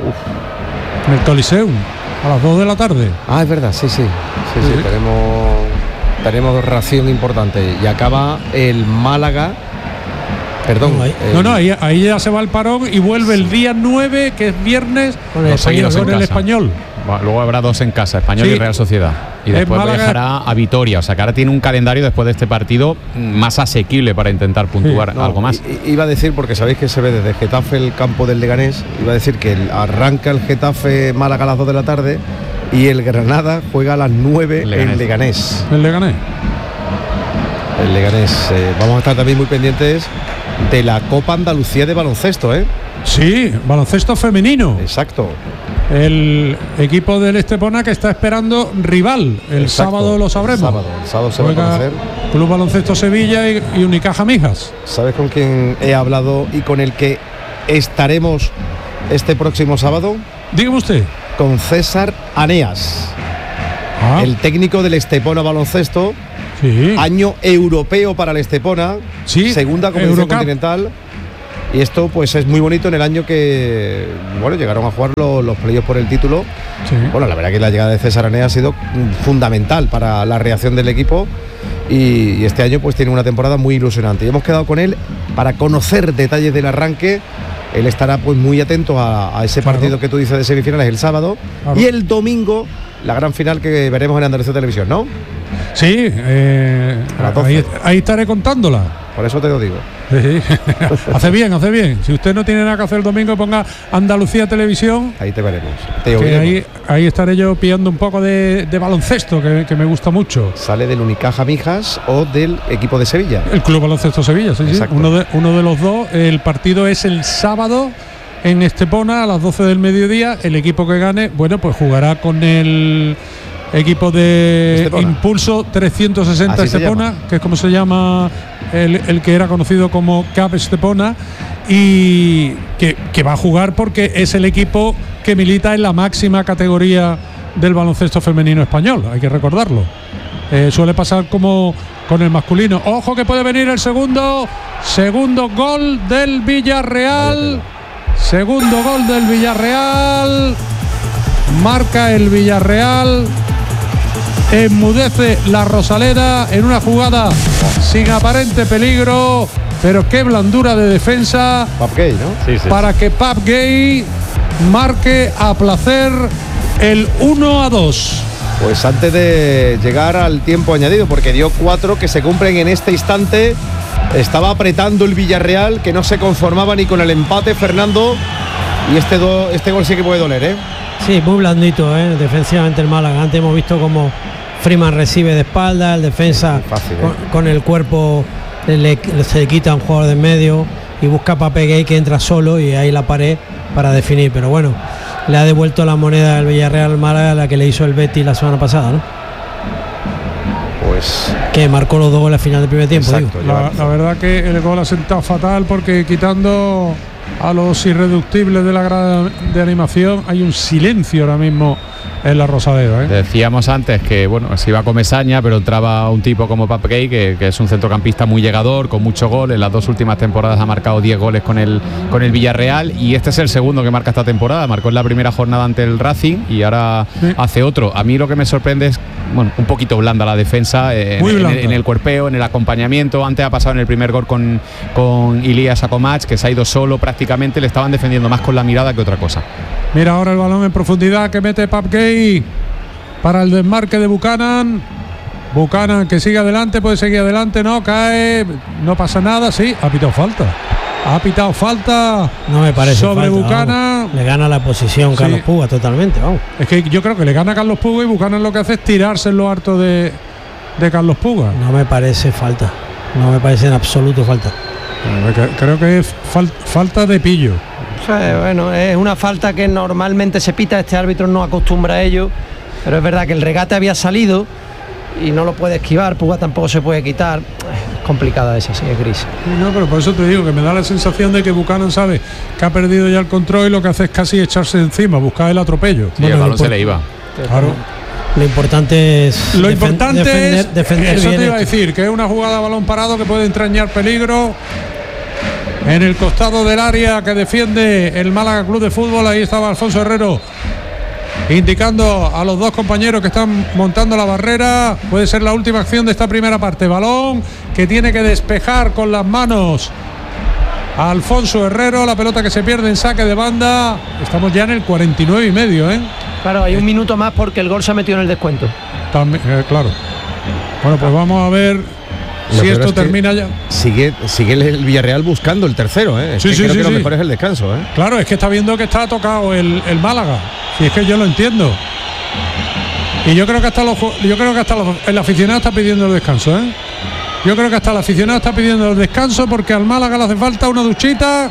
En el Coliseum. A las dos de la tarde. Ah, es verdad, sí, sí. Sí, sí, Sí. tenemos tenemos ración importante y acaba el Málaga Perdón. No, ahí- eh, No, no, ahí, ahí ya se va el parón y vuelve el día nueve, que es viernes, Con el Dos seguidos con en el casa. Español. Va, Luego habrá dos en casa, Español Sí. y Real Sociedad. Y En después Málaga- viajará a Vitoria. O sea que ahora tiene un calendario después de este partido más asequible para intentar puntuar no, algo más. i- Iba a decir, porque sabéis que se ve desde Getafe el campo del Leganés, iba a decir que el- arranca el Getafe Málaga a las dos de la tarde y el Granada juega a las nueve Leganés. en Leganés. El Leganés. El Leganés. eh, vamos a estar también muy pendientes de la Copa Andalucía de baloncesto, ¿eh? Sí, baloncesto femenino. Exacto. El equipo del Estepona que está esperando rival. El Exacto. sábado lo sabremos. El sábado, el sábado se va a Juega conocer. Club Baloncesto Sevilla y, y Unicaja Mijas. ¿Sabes con quién he hablado y con el que estaremos este próximo sábado? Dígame usted. Con César Aneas, Ah, el técnico del Estepona Baloncesto. sí. Año europeo para el Estepona, Sí, segunda competición Eurocup. continental. Y esto pues es muy bonito en el año que bueno llegaron a jugar los, los playoffs por el título. Sí. Bueno, la verdad que la llegada de César Anea ha sido mm, fundamental para la reacción del equipo y, y este año pues tiene una temporada muy ilusionante. Y hemos quedado con él para conocer detalles del arranque. Él estará pues muy atento a, a ese Claro. partido que tú dices de semifinales el sábado Claro. y el domingo la gran final que veremos en Andalucía Televisión, ¿no? Sí, eh, A las doce. ahí, ahí estaré contándola. Por eso te lo digo. Sí. Hace bien, hace bien. Si usted no tiene nada que hacer el domingo, ponga Andalucía Televisión, Ahí te veremos. Te que oiremos. ahí, ahí estaré yo pillando un poco de, de baloncesto, que, que me gusta mucho. Sale del Unicaja Mijas o del equipo de Sevilla. El Club Baloncesto Sevilla, sí, sí. Exacto. Uno de, uno de los dos. El partido es el sábado en Estepona a las doce del mediodía. El equipo que gane, bueno, pues jugará con el equipo de Estepona. Impulso trescientos sesenta Así se Estepona, llama. que es como se llama el, el que era conocido como C A P Estepona, y que, que va a jugar porque es el equipo que milita en la máxima categoría del baloncesto femenino español, hay que recordarlo. Eh, suele pasar como con el masculino. Ojo que puede venir el segundo, segundo gol del Villarreal. Segundo gol del Villarreal. Marca el Villarreal. Enmudece la Rosaleda en una jugada sin aparente peligro, pero qué blandura de defensa Papgay, ¿no? Sí, sí. para que Pap Gay marque a placer el uno a dos. Pues antes de llegar al tiempo añadido, porque dio cuatro que se cumplen en este instante. Estaba apretando el Villarreal, que no se conformaba ni con el empate, Fernando. Y este, do- este gol sí que puede doler, ¿eh? Sí, muy blandito, ¿eh? Defensivamente el Málaga. Antes hemos visto como Freeman recibe de espalda, el defensa Muy fácil, ¿eh? con, con el cuerpo le, le- se le quita a un jugador de en medio y busca a Pape Gay, que entra solo y ahí la pared para definir. Pero bueno, le ha devuelto la moneda al Villarreal al Málaga, la que le hizo el Betis la semana pasada, ¿no? Pues Que marcó los dos goles al final del primer tiempo. exacto. digo. La, lleva- la verdad que el gol ha sentado fatal, porque quitando a los irreductibles de la grada de animación hay un silencio ahora mismo en la Rosaleda, ¿eh? Decíamos antes que bueno, se iba a comer saña, pero entraba un tipo como Pap Gay, que, que es un centrocampista muy llegador, con mucho gol. En las dos últimas temporadas ha marcado diez goles con el, con el Villarreal, y este es el segundo que marca esta temporada. Marcó en la primera jornada ante el Racing y ahora Sí. hace otro. A mí lo que me sorprende es bueno, un poquito blanda la defensa, eh, Muy en, blanda. en el cuerpeo, en el acompañamiento. Antes ha pasado en el primer gol con, con Ilías Akomach, que se ha ido solo prácticamente. Le estaban defendiendo más con la mirada que otra cosa. Mira ahora el balón en profundidad que mete Pap Gay para el desmarque de Buchanan. Buchanan que sigue adelante, puede seguir adelante, no cae, no pasa nada, sí, ha pitado falta. Ha pitado falta No me parece sobre falta, Buchanan. vamos. Le gana la posición Carlos Sí. Puga totalmente, vamos. Es que yo creo que le gana a Carlos Puga, y Buchanan lo que hace es tirarse en lo harto de, de Carlos Puga. No me parece falta. No me parece en absoluto falta. Que- Creo que es fal- falta de pillo. O sea, bueno, es una falta que normalmente se pita, este árbitro no acostumbra a ello, pero es verdad que el regate había salido y no lo puede esquivar, Puga tampoco se puede quitar. Es complicada esa, sí, es gris. No, pero por eso te digo que me da la sensación de que Buchanan sabe que ha perdido ya el control y lo que hace es casi echarse encima, buscar el atropello. Sí, Bueno, el lo balón se impor- le iba. Claro. Lo importante es Lo defen- importante defender, es, defender eso bien te iba a esto. decir, que es una jugada a balón parado que puede entrañar peligro. En el costado del área que defiende el Málaga Club de Fútbol, ahí estaba Alfonso Herrero indicando a los dos compañeros que están montando la barrera. Puede ser la última acción de esta primera parte. Balón que tiene que despejar con las manos a Alfonso Herrero, la pelota que se pierde en saque de banda. Estamos ya en el cuarenta y nueve y medio, ¿eh? Claro, hay un minuto más porque el gol se ha metido en el descuento. También, eh, claro. Bueno, pues vamos a ver Lo si esto es que termina ya. Sigue, sigue el Villarreal buscando el tercero, ¿eh? Es Sí, que sí, creo sí, que lo sí. mejor es el descanso, ¿eh? Claro, es que está viendo que está tocado el, el Málaga. Y es que yo lo entiendo. Y yo creo que hasta los, yo creo que hasta los, el aficionado está pidiendo el descanso, ¿eh? Yo creo que hasta el aficionado está pidiendo el descanso porque al Málaga le hace falta una duchita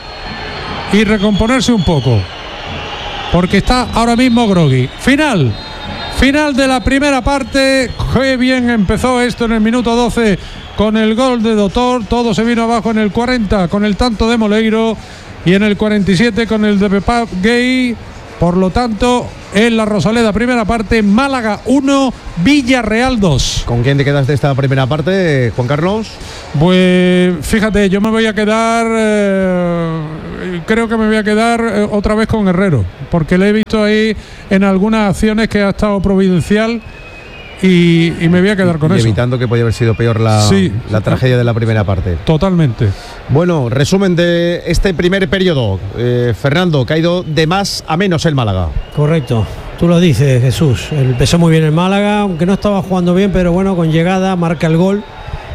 y recomponerse un poco. Porque está ahora mismo groggy. Final. Final de la primera parte. Qué bien empezó esto en el minuto doce con el gol de Doctor. Todo se vino abajo en el cuarenta con el tanto de Moleiro y en el cuarenta y siete con el de Pepá Gay. Por lo tanto, en la Rosaleda primera parte, Málaga uno, Villarreal dos. ¿Con quién te quedas de esta primera parte, Juan Carlos? Pues fíjate, yo me voy a quedar, eh, creo que me voy a quedar eh, otra vez con Herrero, porque le he visto ahí en algunas acciones que ha estado providencial y, y me voy a quedar con y eso. Evitando que podía haber sido peor la, Sí. la tragedia de la primera parte. Totalmente. Bueno, resumen de este primer periodo. Eh, Fernando, que ha ido de más a menos el Málaga. Correcto, tú lo dices, Jesús. Empezó muy bien el Málaga, aunque no estaba jugando bien, pero bueno, con llegada marca el gol.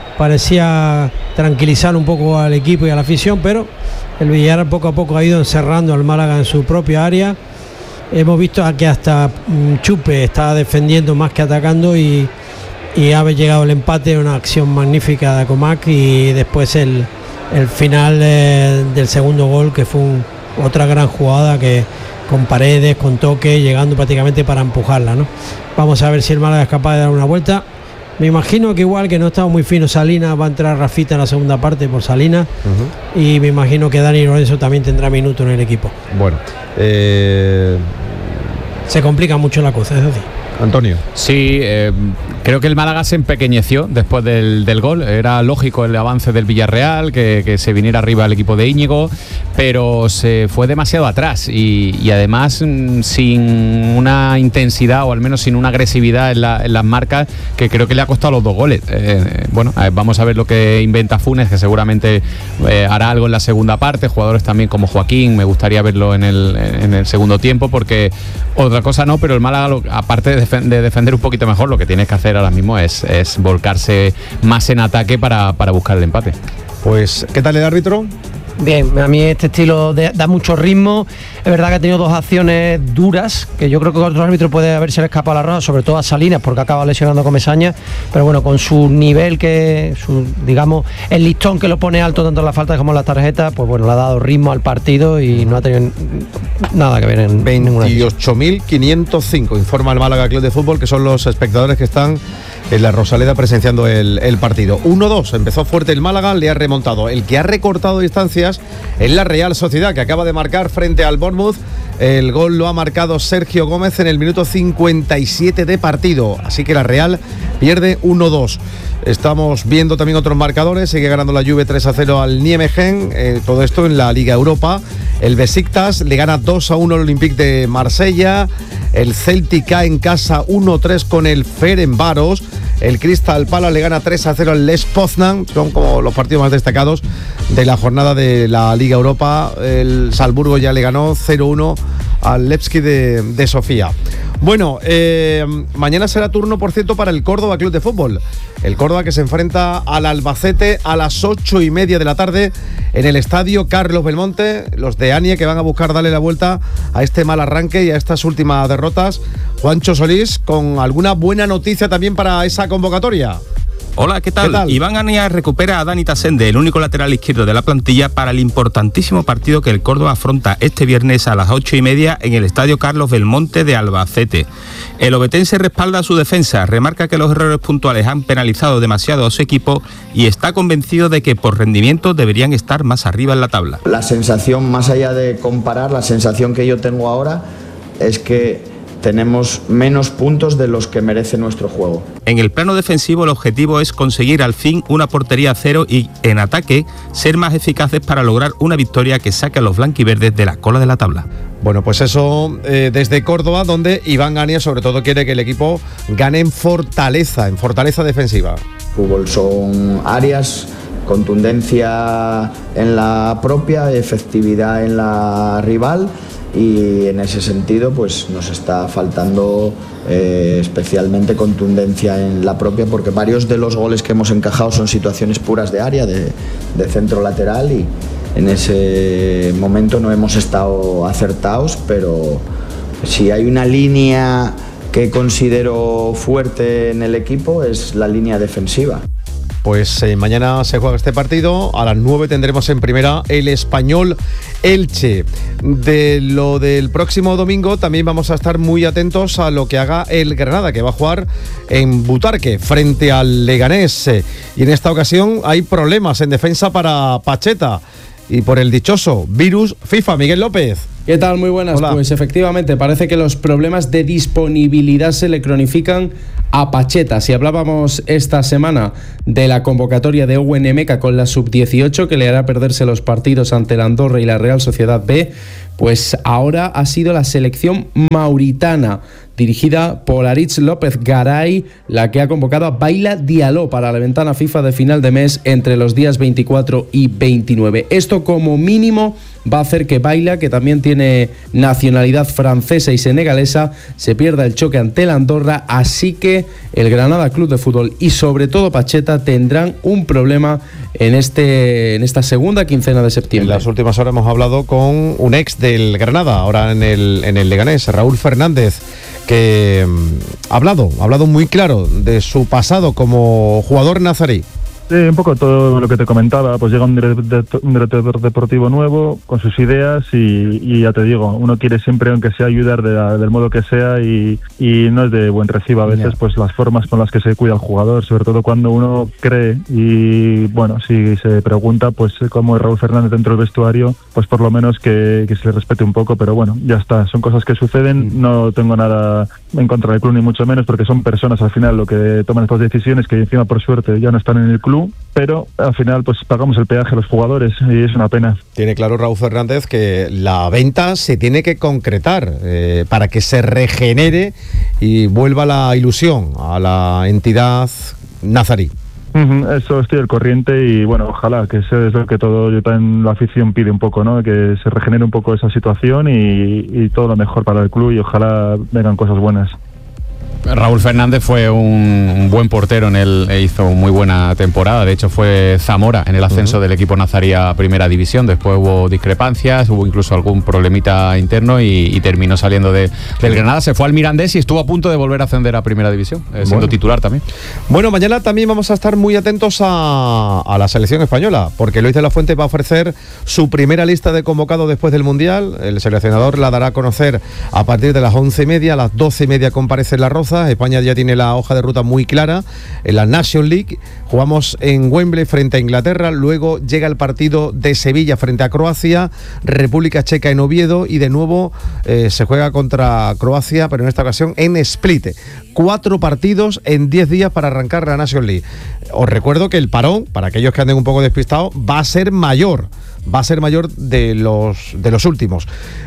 Parecía tranquilizar un poco al equipo y a la afición, pero el Villarreal poco a poco ha ido encerrando al Málaga en su propia área. Hemos visto que hasta Chupe está defendiendo más que atacando y, y ha llegado el empate, una acción magnífica de Comac y después el, el final eh, del segundo gol, que fue un, otra gran jugada que con Paredes, con toque, llegando prácticamente para empujarla, ¿no? Vamos a ver si el Málaga es capaz de dar una vuelta. Me imagino que igual que no estaba muy fino Salinas, va a entrar Rafita en la segunda parte por Salinas. Uh-huh. Y me imagino que Dani Lorenzo también tendrá minuto en el equipo. Bueno, eh... se complica mucho la cosa, es decir. Antonio. Sí, eh, creo que el Málaga se empequeñeció después del, del gol. Era lógico el avance del Villarreal, que, que se viniera arriba el equipo de Íñigo, pero se fue demasiado atrás y, y además mm, sin una intensidad o al menos sin una agresividad en, la, en las marcas, que creo que le ha costado los dos goles. Eh, bueno, a ver, vamos a ver lo que inventa Funes, que seguramente eh, hará algo en la segunda parte. Jugadores también como Joaquín, me gustaría verlo en el, en el segundo tiempo, porque otra cosa no, pero el Málaga, lo, aparte de de defender un poquito mejor, lo que tienes que hacer ahora mismo es, es volcarse más en ataque para, para buscar el empate. Pues, ¿qué tal el árbitro? Bien, a mí este estilo de, da mucho ritmo. Es verdad que ha tenido dos acciones duras, que yo creo que otro árbitro puede haberse escapado a la roja, sobre todo a Salinas, porque acaba lesionando con Mesaña, pero bueno, con su nivel, que su, digamos, el listón que lo pone alto tanto en las faltas como en las tarjetas, pues bueno, le ha dado ritmo al partido y no ha tenido nada que ver en ninguna. veintiocho mil quinientos cinco, informa el Málaga Club de Fútbol, que son los espectadores que están en la Rosaleda presenciando el, el partido. uno dos, empezó fuerte el Málaga, le ha remontado. El que ha recortado distancias es la Real Sociedad, que acaba de marcar frente al Bournemouth. El gol lo ha marcado Sergio Gómez en el minuto cincuenta y siete de partido, así que la Real pierde uno dos. Estamos viendo también otros marcadores. Sigue ganando la Juve tres a cero al Nijmegen, eh, todo esto en la Liga Europa. El Besiktas le gana dos a uno al Olympique de Marsella. El Celtic cae en casa uno tres con el Ferencváros. El Crystal Palace le gana tres a cero al Lech Poznan. Son como los partidos más destacados de la jornada de la Liga Europa. El Salzburgo ya le ganó cero uno al Levski de, de Sofía. Bueno, eh, mañana será turno, por cierto, para el Córdoba Club de Fútbol. El Córdoba, que se enfrenta al Albacete a las ocho y media de la tarde en el estadio Carlos Belmonte. Los de Anie, que van a buscar darle la vuelta a este mal arranque y a estas últimas derrotas. Juancho Solís, con alguna buena noticia también para esa convocatoria. Hola, ¿qué tal? ¿Qué tal? Iván Ania recupera a Dani Tasende, el único lateral izquierdo de la plantilla, para el importantísimo partido que el Córdoba afronta este viernes a las ocho y media en el estadio Carlos Belmonte de Albacete. El obetense respalda a su defensa, remarca que los errores puntuales han penalizado demasiado a su equipo y está convencido de que por rendimiento deberían estar más arriba en la tabla. La sensación, más allá de comparar, la sensación que yo tengo ahora es que tenemos menos puntos de los que merece nuestro juego. En el plano defensivo, el objetivo es conseguir al fin una portería a cero y, en ataque, ser más eficaces para lograr una victoria que saque a los blanquiverdes de la cola de la tabla. Bueno, pues eso eh, desde Córdoba, donde Iván Ania sobre todo quiere que el equipo gane en fortaleza, en fortaleza defensiva. Fútbol son áreas contundencia en la propia, efectividad en la rival, y en ese sentido pues nos está faltando eh, especialmente contundencia en la propia, porque varios de los goles que hemos encajado son situaciones puras de área, de, de centro lateral, y en ese momento no hemos estado acertados. Pero si hay una línea que considero fuerte en el equipo es la línea defensiva. Pues eh, mañana se juega este partido, a las nueve tendremos en primera el Español Elche. De lo del próximo domingo también vamos a estar muy atentos a lo que haga el Granada, que va a jugar en Butarque frente al Leganés, y en esta ocasión hay problemas en defensa para Pacheta y por el dichoso virus FIFA. Miguel López. ¿Qué tal? Muy buenas. Hola. Pues efectivamente parece que los problemas de disponibilidad se le cronifican a Pacheta. Si hablábamos esta semana de la convocatoria de Owen Emeka con la sub dieciocho, que le hará perderse los partidos ante la Andorra y la Real Sociedad B, pues ahora ha sido la selección mauritana, dirigida por Aritz López Garay, la que ha convocado a Baila Diallo para la ventana FIFA de final de mes entre los días veinticuatro y veintinueve. Esto como mínimo va a hacer que Baila, que también tiene nacionalidad francesa y senegalesa, se pierda el choque ante la Andorra, así que el Granada Club de Fútbol y sobre todo Pacheta tendrán un problema en, este, en esta segunda quincena de septiembre. En las últimas horas hemos hablado con un ex del Granada, ahora en el, en el Leganés, Raúl Fernández, que ha hablado, ha hablado muy claro de su pasado como jugador nazarí. Sí, un poco todo lo que te comentaba, pues llega un director, un director deportivo nuevo con sus ideas y, y ya te digo, uno quiere siempre, aunque sea, ayudar de la, del modo que sea, y, y no es de buen recibo a veces, yeah. pues las formas con las que se cuida el jugador, sobre todo cuando uno cree, y bueno, si se pregunta, pues como es Raúl Fernández dentro del vestuario, pues por lo menos que, que se le respete un poco, pero bueno, ya está, son cosas que suceden, no tengo nada en contra del club ni mucho menos, porque son personas al final lo que toman estas decisiones, que encima por suerte ya no están en el club, pero al final pues pagamos el peaje a los jugadores y es una pena. Tiene claro Raúl Fernández que la venta se tiene que concretar eh, para que se regenere y vuelva la ilusión a la entidad nazarí. Uh-huh, eso estoy al corriente y bueno, ojalá que sea es lo que todo yo también la afición pide un poco, ¿no? Que se regenere un poco esa situación y, y todo lo mejor para el club, y ojalá vengan cosas buenas. Raúl Fernández fue un, un buen portero, en el, e hizo muy buena temporada. De hecho fue Zamora en el ascenso uh-huh. del equipo nazarí a primera división. Después hubo discrepancias, hubo incluso algún problemita interno y, y terminó saliendo de, del Granada. Se fue al Mirandés y estuvo a punto de volver a ascender a primera división, eh, siendo bueno. titular también. Bueno, mañana también vamos a estar muy atentos a, a la selección española, porque Luis de la Fuente va a ofrecer su primera lista de convocados después del Mundial. El seleccionador la dará a conocer a partir de las once y media. A las doce y media comparece en La Roza. España ya tiene la hoja de ruta muy clara. En la National League jugamos en Wembley frente a Inglaterra, luego llega el partido de Sevilla frente a Croacia, República Checa en Oviedo, y de nuevo eh, se juega contra Croacia, pero en esta ocasión en Split. Cuatro partidos en diez días para arrancar la National League. Os recuerdo que el parón, para aquellos que anden un poco despistados, va a ser mayor, va a ser mayor de los, de los últimos.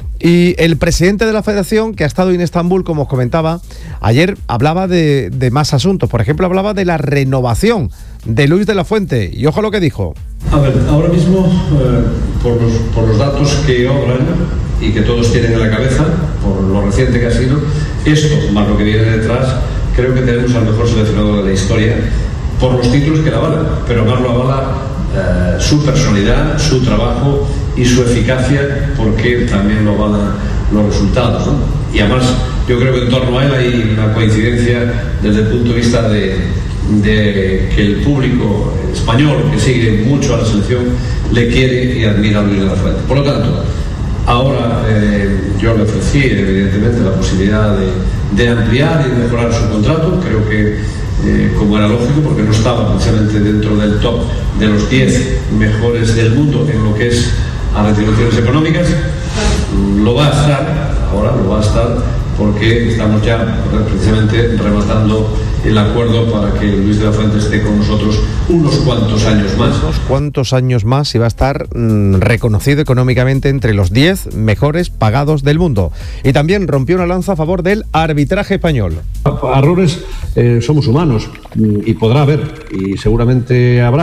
Y el presidente de la federación, que ha estado en Estambul, como os comentaba, ayer hablaba de, de más asuntos. Por ejemplo, hablaba de la renovación de Luis de la Fuente. Y ojo lo que dijo. A ver, ahora mismo, eh, por, los, por los datos que obran y que todos tienen en la cabeza, por lo reciente que ha sido, esto, más lo que viene detrás, creo que tenemos al mejor seleccionador de la historia, por los títulos que la avalan, pero más lo avala eh, su personalidad, su trabajo y su eficacia, porque también lo van a los resultados, ¿no? Y además yo creo que en torno a él hay una coincidencia desde el punto de vista de, de que el público español, que sigue mucho a la selección, le quiere y admira a Luis de la Fuente. Por lo tanto, ahora eh, yo le ofrecí evidentemente la posibilidad de, de ampliar y mejorar su contrato. Creo que eh, como era lógico, porque no estaba precisamente dentro del top de los diez mejores del mundo en lo que es a retribuciones económicas, lo va a estar, ahora lo va a estar, porque estamos ya precisamente rematando el acuerdo para que Luis de la Fuente esté con nosotros unos cuantos años más. Unos cuantos años más y va a estar mmm, reconocido económicamente entre los diez mejores pagados del mundo. Y también rompió una lanza a favor del arbitraje español. Errores eh, somos humanos y podrá haber, y seguramente habrá.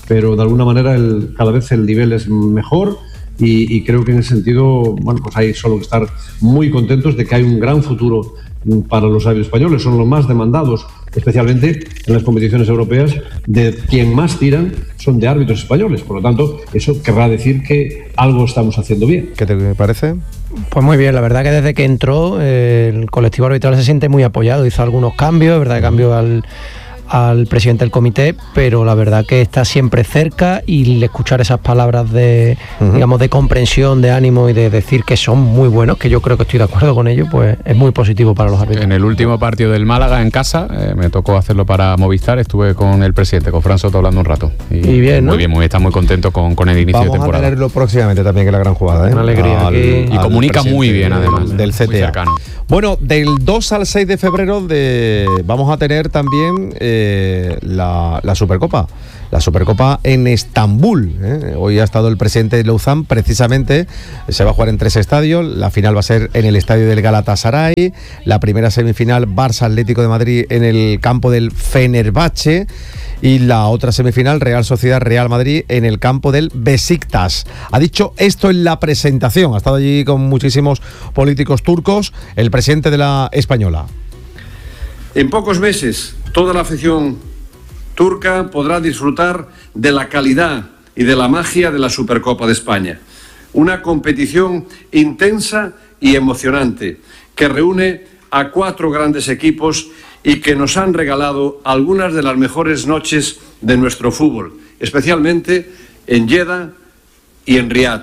pero de alguna manera el, cada vez el nivel es mejor. Y, y creo que en ese sentido, bueno, pues hay solo que estar muy contentos de que hay un gran futuro para los árbitros españoles. Son los más demandados, especialmente en las competiciones europeas. De quien más tiran son de árbitros españoles. Por lo tanto, eso querrá decir que algo estamos haciendo bien. ¿Qué te parece? Pues muy bien, la verdad que desde que entró eh, el colectivo arbitral se siente muy apoyado. Hizo algunos cambios, verdad que cambió al... al presidente del comité, pero la verdad que está siempre cerca, y escuchar esas palabras de, uh-huh. digamos, de comprensión, de ánimo y de decir que son muy buenos, que yo creo que estoy de acuerdo con ello, pues es muy positivo para los árbitros. En el último partido del Málaga en casa, eh, me tocó hacerlo para Movistar, estuve con el presidente, con Fran Soto, hablando un rato. Y, y bien, ¿no? Muy bien, muy, está muy contento con, con el inicio Vamos de temporada. Vamos a tenerlo próximamente también, que es la gran jugada, ¿eh? Una alegría. Al, aquí. Y comunica muy bien, además. Del C T A. Bueno, del dos al seis de febrero de, vamos a tener también eh, la, la Supercopa. La Supercopa en Estambul. ¿eh? Hoy ha estado el presidente de Lausanne, precisamente. Se va a jugar en tres estadios. La final va a ser en el estadio del Galatasaray. La primera semifinal, Barça Atlético de Madrid, en el campo del Fenerbahce. Y la otra semifinal, Real Sociedad Real Madrid, en el campo del Besiktas. Ha dicho esto en la presentación. Ha estado allí con muchísimos políticos turcos el presidente de la Española. En pocos meses, toda la afición turca podrá disfrutar de la calidad y de la magia de la Supercopa de España. Una competición intensa y emocionante que reúne a cuatro grandes equipos y que nos han regalado algunas de las mejores noches de nuestro fútbol, especialmente en Jeddah y en Riad.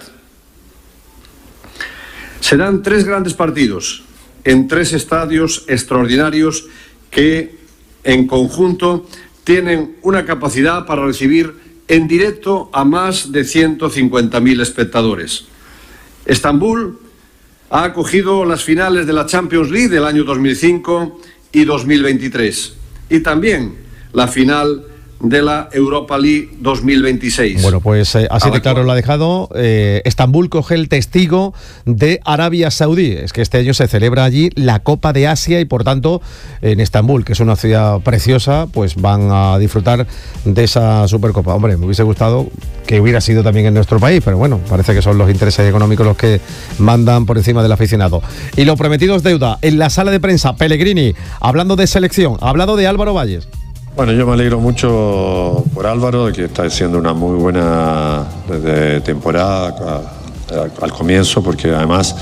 Serán tres grandes partidos en tres estadios extraordinarios que, en conjunto, tienen una capacidad para recibir en directo a más de ciento cincuenta mil espectadores. Estambul ha acogido las finales de la Champions League del año dos mil cinco y dos mil veintitrés, y también la final de la Europa League dos mil veintiséis. Bueno, pues eh, así de claro lo ha dejado. Eh, Estambul coge el testigo de Arabia Saudí. Es que este año se celebra allí la Copa de Asia y, por tanto, en Estambul, que es una ciudad preciosa, pues van a disfrutar de esa Supercopa. Hombre, me hubiese gustado que hubiera sido también en nuestro país, pero bueno, parece que son los intereses económicos los que mandan por encima del aficionado. Y lo prometido es deuda. En la sala de prensa, Pellegrini, hablando de selección, ha hablado de Álvaro Valles. Bueno, yo me alegro mucho por Álvaro, que está haciendo una muy buena desde temporada a, al comienzo, porque además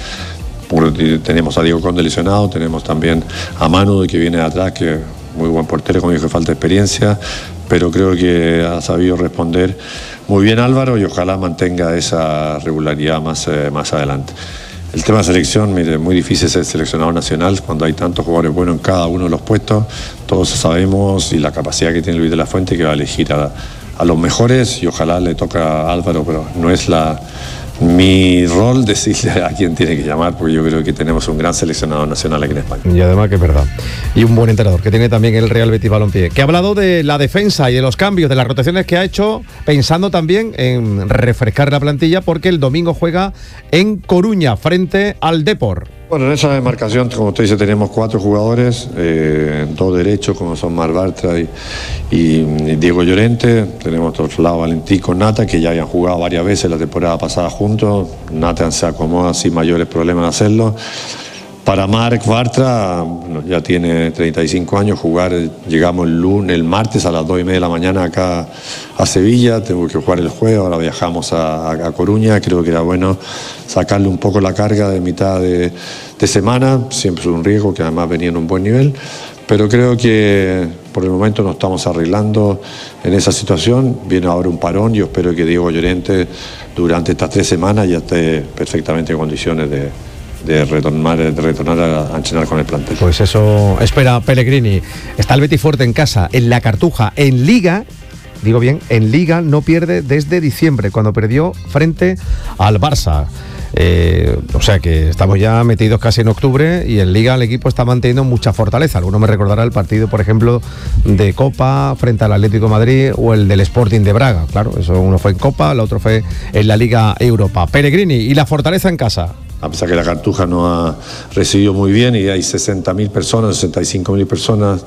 tenemos a Diego Conde lesionado, tenemos también a Manu, que viene de atrás, que es muy buen portero, como dijo, falta experiencia, pero creo que ha sabido responder muy bien Álvaro, y ojalá mantenga esa regularidad más, eh, más adelante. El tema de selección, mire, es muy difícil ser seleccionado nacional cuando hay tantos jugadores buenos en cada uno de los puestos. Todos sabemos, y la capacidad que tiene Luis de la Fuente, que va a elegir a, a los mejores, y ojalá le toca a Álvaro, pero no es la mi rol decirle a quién tiene que llamar, porque yo creo que tenemos un gran seleccionador nacional aquí en España. Y además que es verdad. Y un buen entrenador que tiene también el Real Betis Balompié, que ha hablado de la defensa y de los cambios, de las rotaciones que ha hecho, pensando también en refrescar la plantilla, porque el domingo juega en Coruña frente al Depor. Bueno, en esa demarcación, como usted dice, tenemos cuatro jugadores, eh, dos derechos, como son Marc Bartra y, y, y Diego Llorente. Tenemos a otro lado Valentín con Nata, que ya habían jugado varias veces la temporada pasada juntos. Nata se acomoda sin mayores problemas de hacerlo. Para Marc Bartra, bueno, ya tiene treinta y cinco años, jugar, llegamos el lunes, el martes a las dos y media de la mañana acá a Sevilla, tengo que jugar el jueves, ahora viajamos a, a Coruña, creo que era bueno sacarle un poco la carga de mitad de, de semana, siempre es un riesgo, que además venía en un buen nivel, pero creo que por el momento nos estamos arreglando en esa situación, viene ahora un parón, yo espero que Diego Llorente durante estas tres semanas ya esté perfectamente en condiciones de de retornar, de retornar a entrenar con el plantel. Pues eso espera Pellegrini. Está el Betis fuerte en casa, en la Cartuja, en Liga, digo bien, en Liga no pierde desde diciembre, cuando perdió frente al Barça. Eh, o sea que estamos ya metidos casi en octubre, y en Liga el equipo está manteniendo mucha fortaleza. Alguno me recordará el partido, por ejemplo, de Copa frente al Atlético de Madrid, o el del Sporting de Braga. Claro, eso uno fue en Copa, el otro fue en la Liga Europa. Pellegrini y la fortaleza en casa. A pesar que la Cartuja no ha recibido muy bien y hay sesenta mil personas, sesenta y cinco mil personas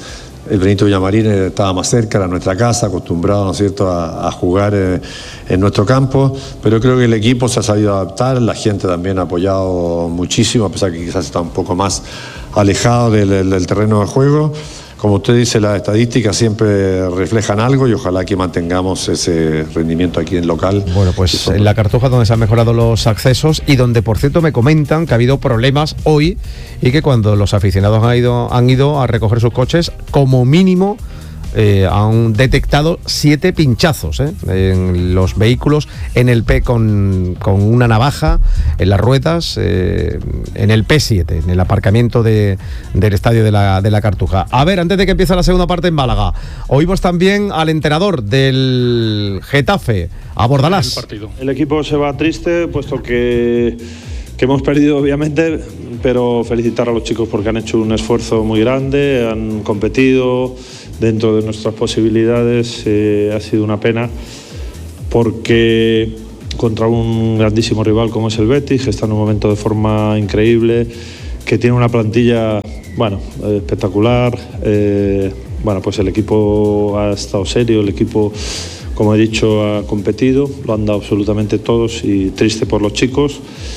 el Benito Villamarín estaba más cerca, era nuestra casa, acostumbrado, ¿no es cierto?, a, a jugar eh, en nuestro campo, pero creo que el equipo se ha sabido adaptar, la gente también ha apoyado muchísimo, a pesar que quizás está un poco más alejado del, del, del terreno de juego. Como usted dice, las estadísticas siempre reflejan algo y ojalá que mantengamos ese rendimiento aquí en local. Bueno, pues en la Cartuja, donde se han mejorado los accesos y donde, por cierto, me comentan que ha habido problemas hoy y que cuando los aficionados han ido, han ido a recoger sus coches, como mínimo eh, han detectado siete pinchazos ¿eh? en los vehículos, en el P con, con una navaja, en las ruedas, eh, en el P siete, en el aparcamiento de, del estadio de la, de la Cartuja. A ver, antes de que empiece la segunda parte en Málaga, oímos también al entrenador del Getafe, a Bordalás. El, el equipo se va triste, puesto que, que hemos perdido, obviamente, pero felicitar a los chicos porque han hecho un esfuerzo muy grande, han competido dentro de nuestras posibilidades. Eh, ha sido una pena porque contra un grandísimo rival como es el Betis, que está en un momento de forma increíble, que tiene una plantilla, bueno, espectacular. Eh, bueno, pues el equipo ha estado serio, el equipo, como he dicho, ha competido, lo han dado absolutamente todos, y triste por los chicos.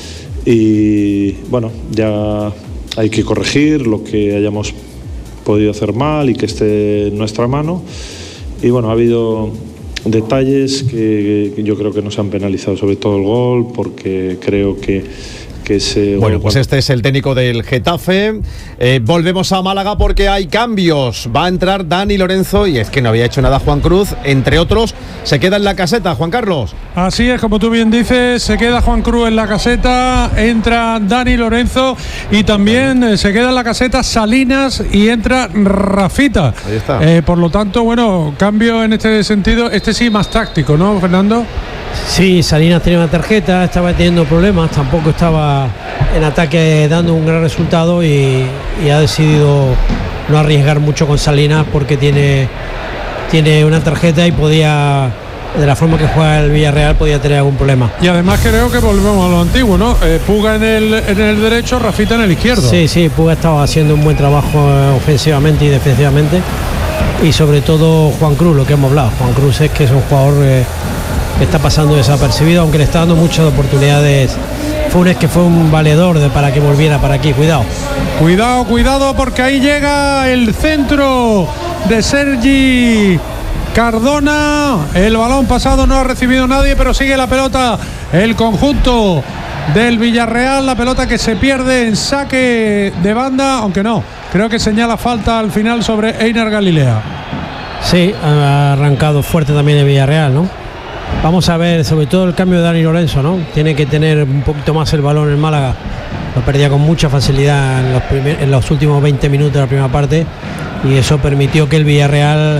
Y bueno, ya hay que corregir lo que hayamos podido hacer mal y que esté en nuestra mano. Y bueno, ha habido detalles que, que yo creo que nos han penalizado, sobre todo el gol, porque creo que que se... Bueno, pues este es el técnico del Getafe. Eh, volvemos a Málaga porque hay cambios. Va a entrar Dani Lorenzo y es que no había hecho nada Juan Cruz, entre otros. Se queda en la caseta, Juan Carlos. Así es, como tú bien dices, se queda Juan Cruz en la caseta, entra Dani Lorenzo y también eh, se queda en la caseta Salinas y entra Rafita. Ahí está. Eh, por lo tanto, bueno, cambio en este sentido, este sí más táctico, ¿no, Fernando? Sí, Salinas tenía una tarjeta, estaba teniendo problemas, tampoco estaba en ataque dando un gran resultado y, y ha decidido no arriesgar mucho con Salinas porque tiene, tiene una tarjeta y podía, de la forma que juega el Villarreal, podía tener algún problema. Y además creo que volvemos a lo antiguo, ¿no? Eh, Puga en el, en el derecho, Rafita en el izquierdo. Sí, sí, Puga estaba haciendo un buen trabajo ofensivamente y defensivamente, y sobre todo Juan Cruz, lo que hemos hablado. Juan Cruz es que es un jugador... Eh, que está pasando desapercibido, aunque le está dando muchas oportunidades. Funes, que fue un valedor de, para que volviera para aquí. Cuidado. Cuidado, cuidado, porque ahí llega el centro de Sergi Cardona. El balón pasado no ha recibido nadie, pero sigue la pelota el conjunto del Villarreal. La pelota que se pierde en saque de banda, aunque no, creo que señala falta al final sobre Einar Galilea. Sí, ha arrancado fuerte también el Villarreal, ¿no? Vamos a ver, sobre todo el cambio de Dani Lorenzo, ¿no? Tiene que tener un poquito más el balón en Málaga. Lo perdía con mucha facilidad en los, primer, en los últimos veinte minutos de la primera parte, y eso permitió que el Villarreal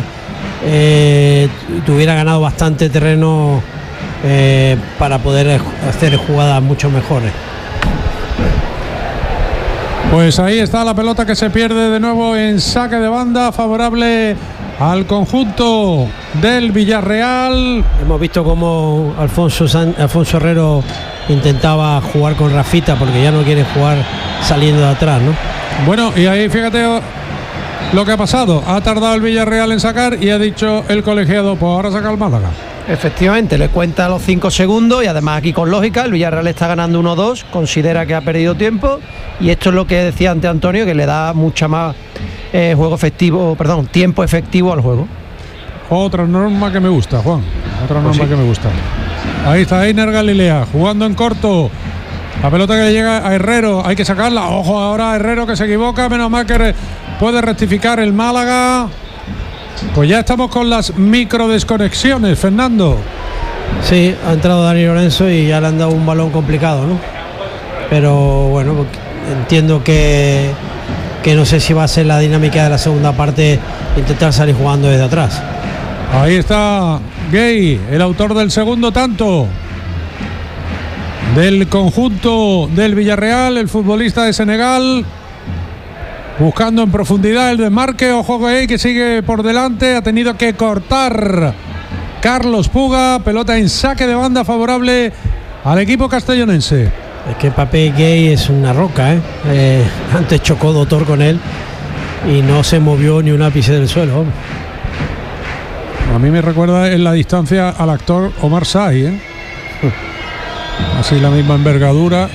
eh, tuviera ganado bastante terreno eh, para poder hacer jugadas mucho mejores. Pues ahí está la pelota que se pierde de nuevo en saque de banda, favorable al conjunto del Villarreal. Hemos visto cómo Alfonso, San, Alfonso Herrero intentaba jugar con Rafita porque ya no quiere jugar saliendo de atrás, ¿no? Bueno, y ahí fíjate lo que ha pasado. Ha tardado el Villarreal en sacar y ha dicho el colegiado, pues ahora saca el Málaga. Efectivamente, le cuenta los cinco segundos y además aquí con lógica, el Villarreal está ganando uno dos, considera que ha perdido tiempo, y esto es lo que decía antes Antonio, que le da mucha más eh, juego efectivo, perdón, tiempo efectivo al juego. Otra norma que me gusta, Juan, otra norma pues sí. que me gusta. Ahí está Einar Galilea jugando en corto. La pelota que le llega a Herrero, hay que sacarla. Ojo ahora Herrero que se equivoca, menos mal que re- puede rectificar el Málaga. Pues ya estamos con las micro desconexiones, Fernando. Sí, ha entrado Dani Lorenzo y ya le han dado un balón complicado, ¿no? Pero bueno, entiendo que, que no sé si va a ser la dinámica de la segunda parte, intentar salir jugando desde atrás. Ahí está Gay, el autor del segundo tanto del conjunto del Villarreal, el futbolista de Senegal, buscando en profundidad el desmarque. Ojo Gay, que sigue por delante, ha tenido que cortar Carlos Puga. Pelota en saque de banda favorable al equipo castellonense. Es que Pape Gay es una roca, ¿eh? Eh, antes chocó Doctor con él y no se movió ni un ápice del suelo. A mí me recuerda en la distancia al actor Omar Sy, ¿eh? Así la misma envergadura.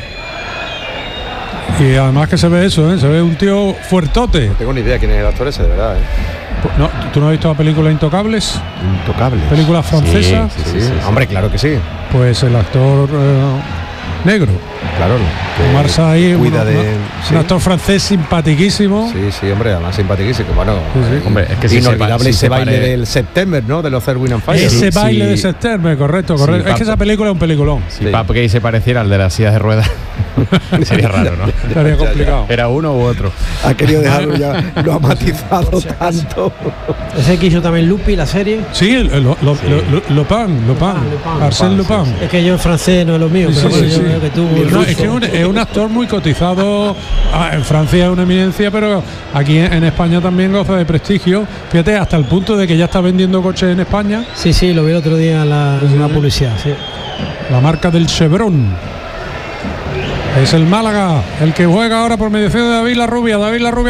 Y además que se ve eso, ¿eh? Se ve un tío fuertote. No tengo ni idea quién es el actor ese, de verdad, ¿eh? No, ¿tú no has visto la película Intocables? Intocables. Película francesa. Sí, sí, sí, sí. Hombre, claro que sí. Pues el actor eh, negro. Claro. Omar Sy, cuida uno, de, un sí. actor francés simpaticísimo. Sí, sí, hombre, además simpaticísimo. Bueno, sí, sí. Hombre, es que si inolvidable se, ese si baile pare... del September, ¿no? De los Erwin and Fire. Ese sí, baile sí. de September, correcto, correcto. Sí, es que esa película es un peliculón. Si sí. Pap Gay se pareciera al de las sillas de ruedas, sería raro, ¿no? Sería complicado. Era uno u otro. Ha querido dejarlo ya, lo ha matizado tanto. Ese que hizo también Lupin, la serie. Sí, lo, lo, sí. Lo, lo, Lupin, Lupin, Arsène Lupin. Sí, sí. Es que yo en francés no es lo mío, sí, pero sí, bueno, sí. yo veo que tú. No, es que es un, es un actor muy cotizado. Ah, en Francia es una eminencia, pero aquí en, en España también goza de prestigio. Fíjate, hasta el punto de que ya está vendiendo coches en España. Sí, sí, lo vi el otro día en la, sí, la publicidad. Sí. La marca del Chevron. Es el Málaga el que juega ahora por mediación de David Larrubia. David Larrubia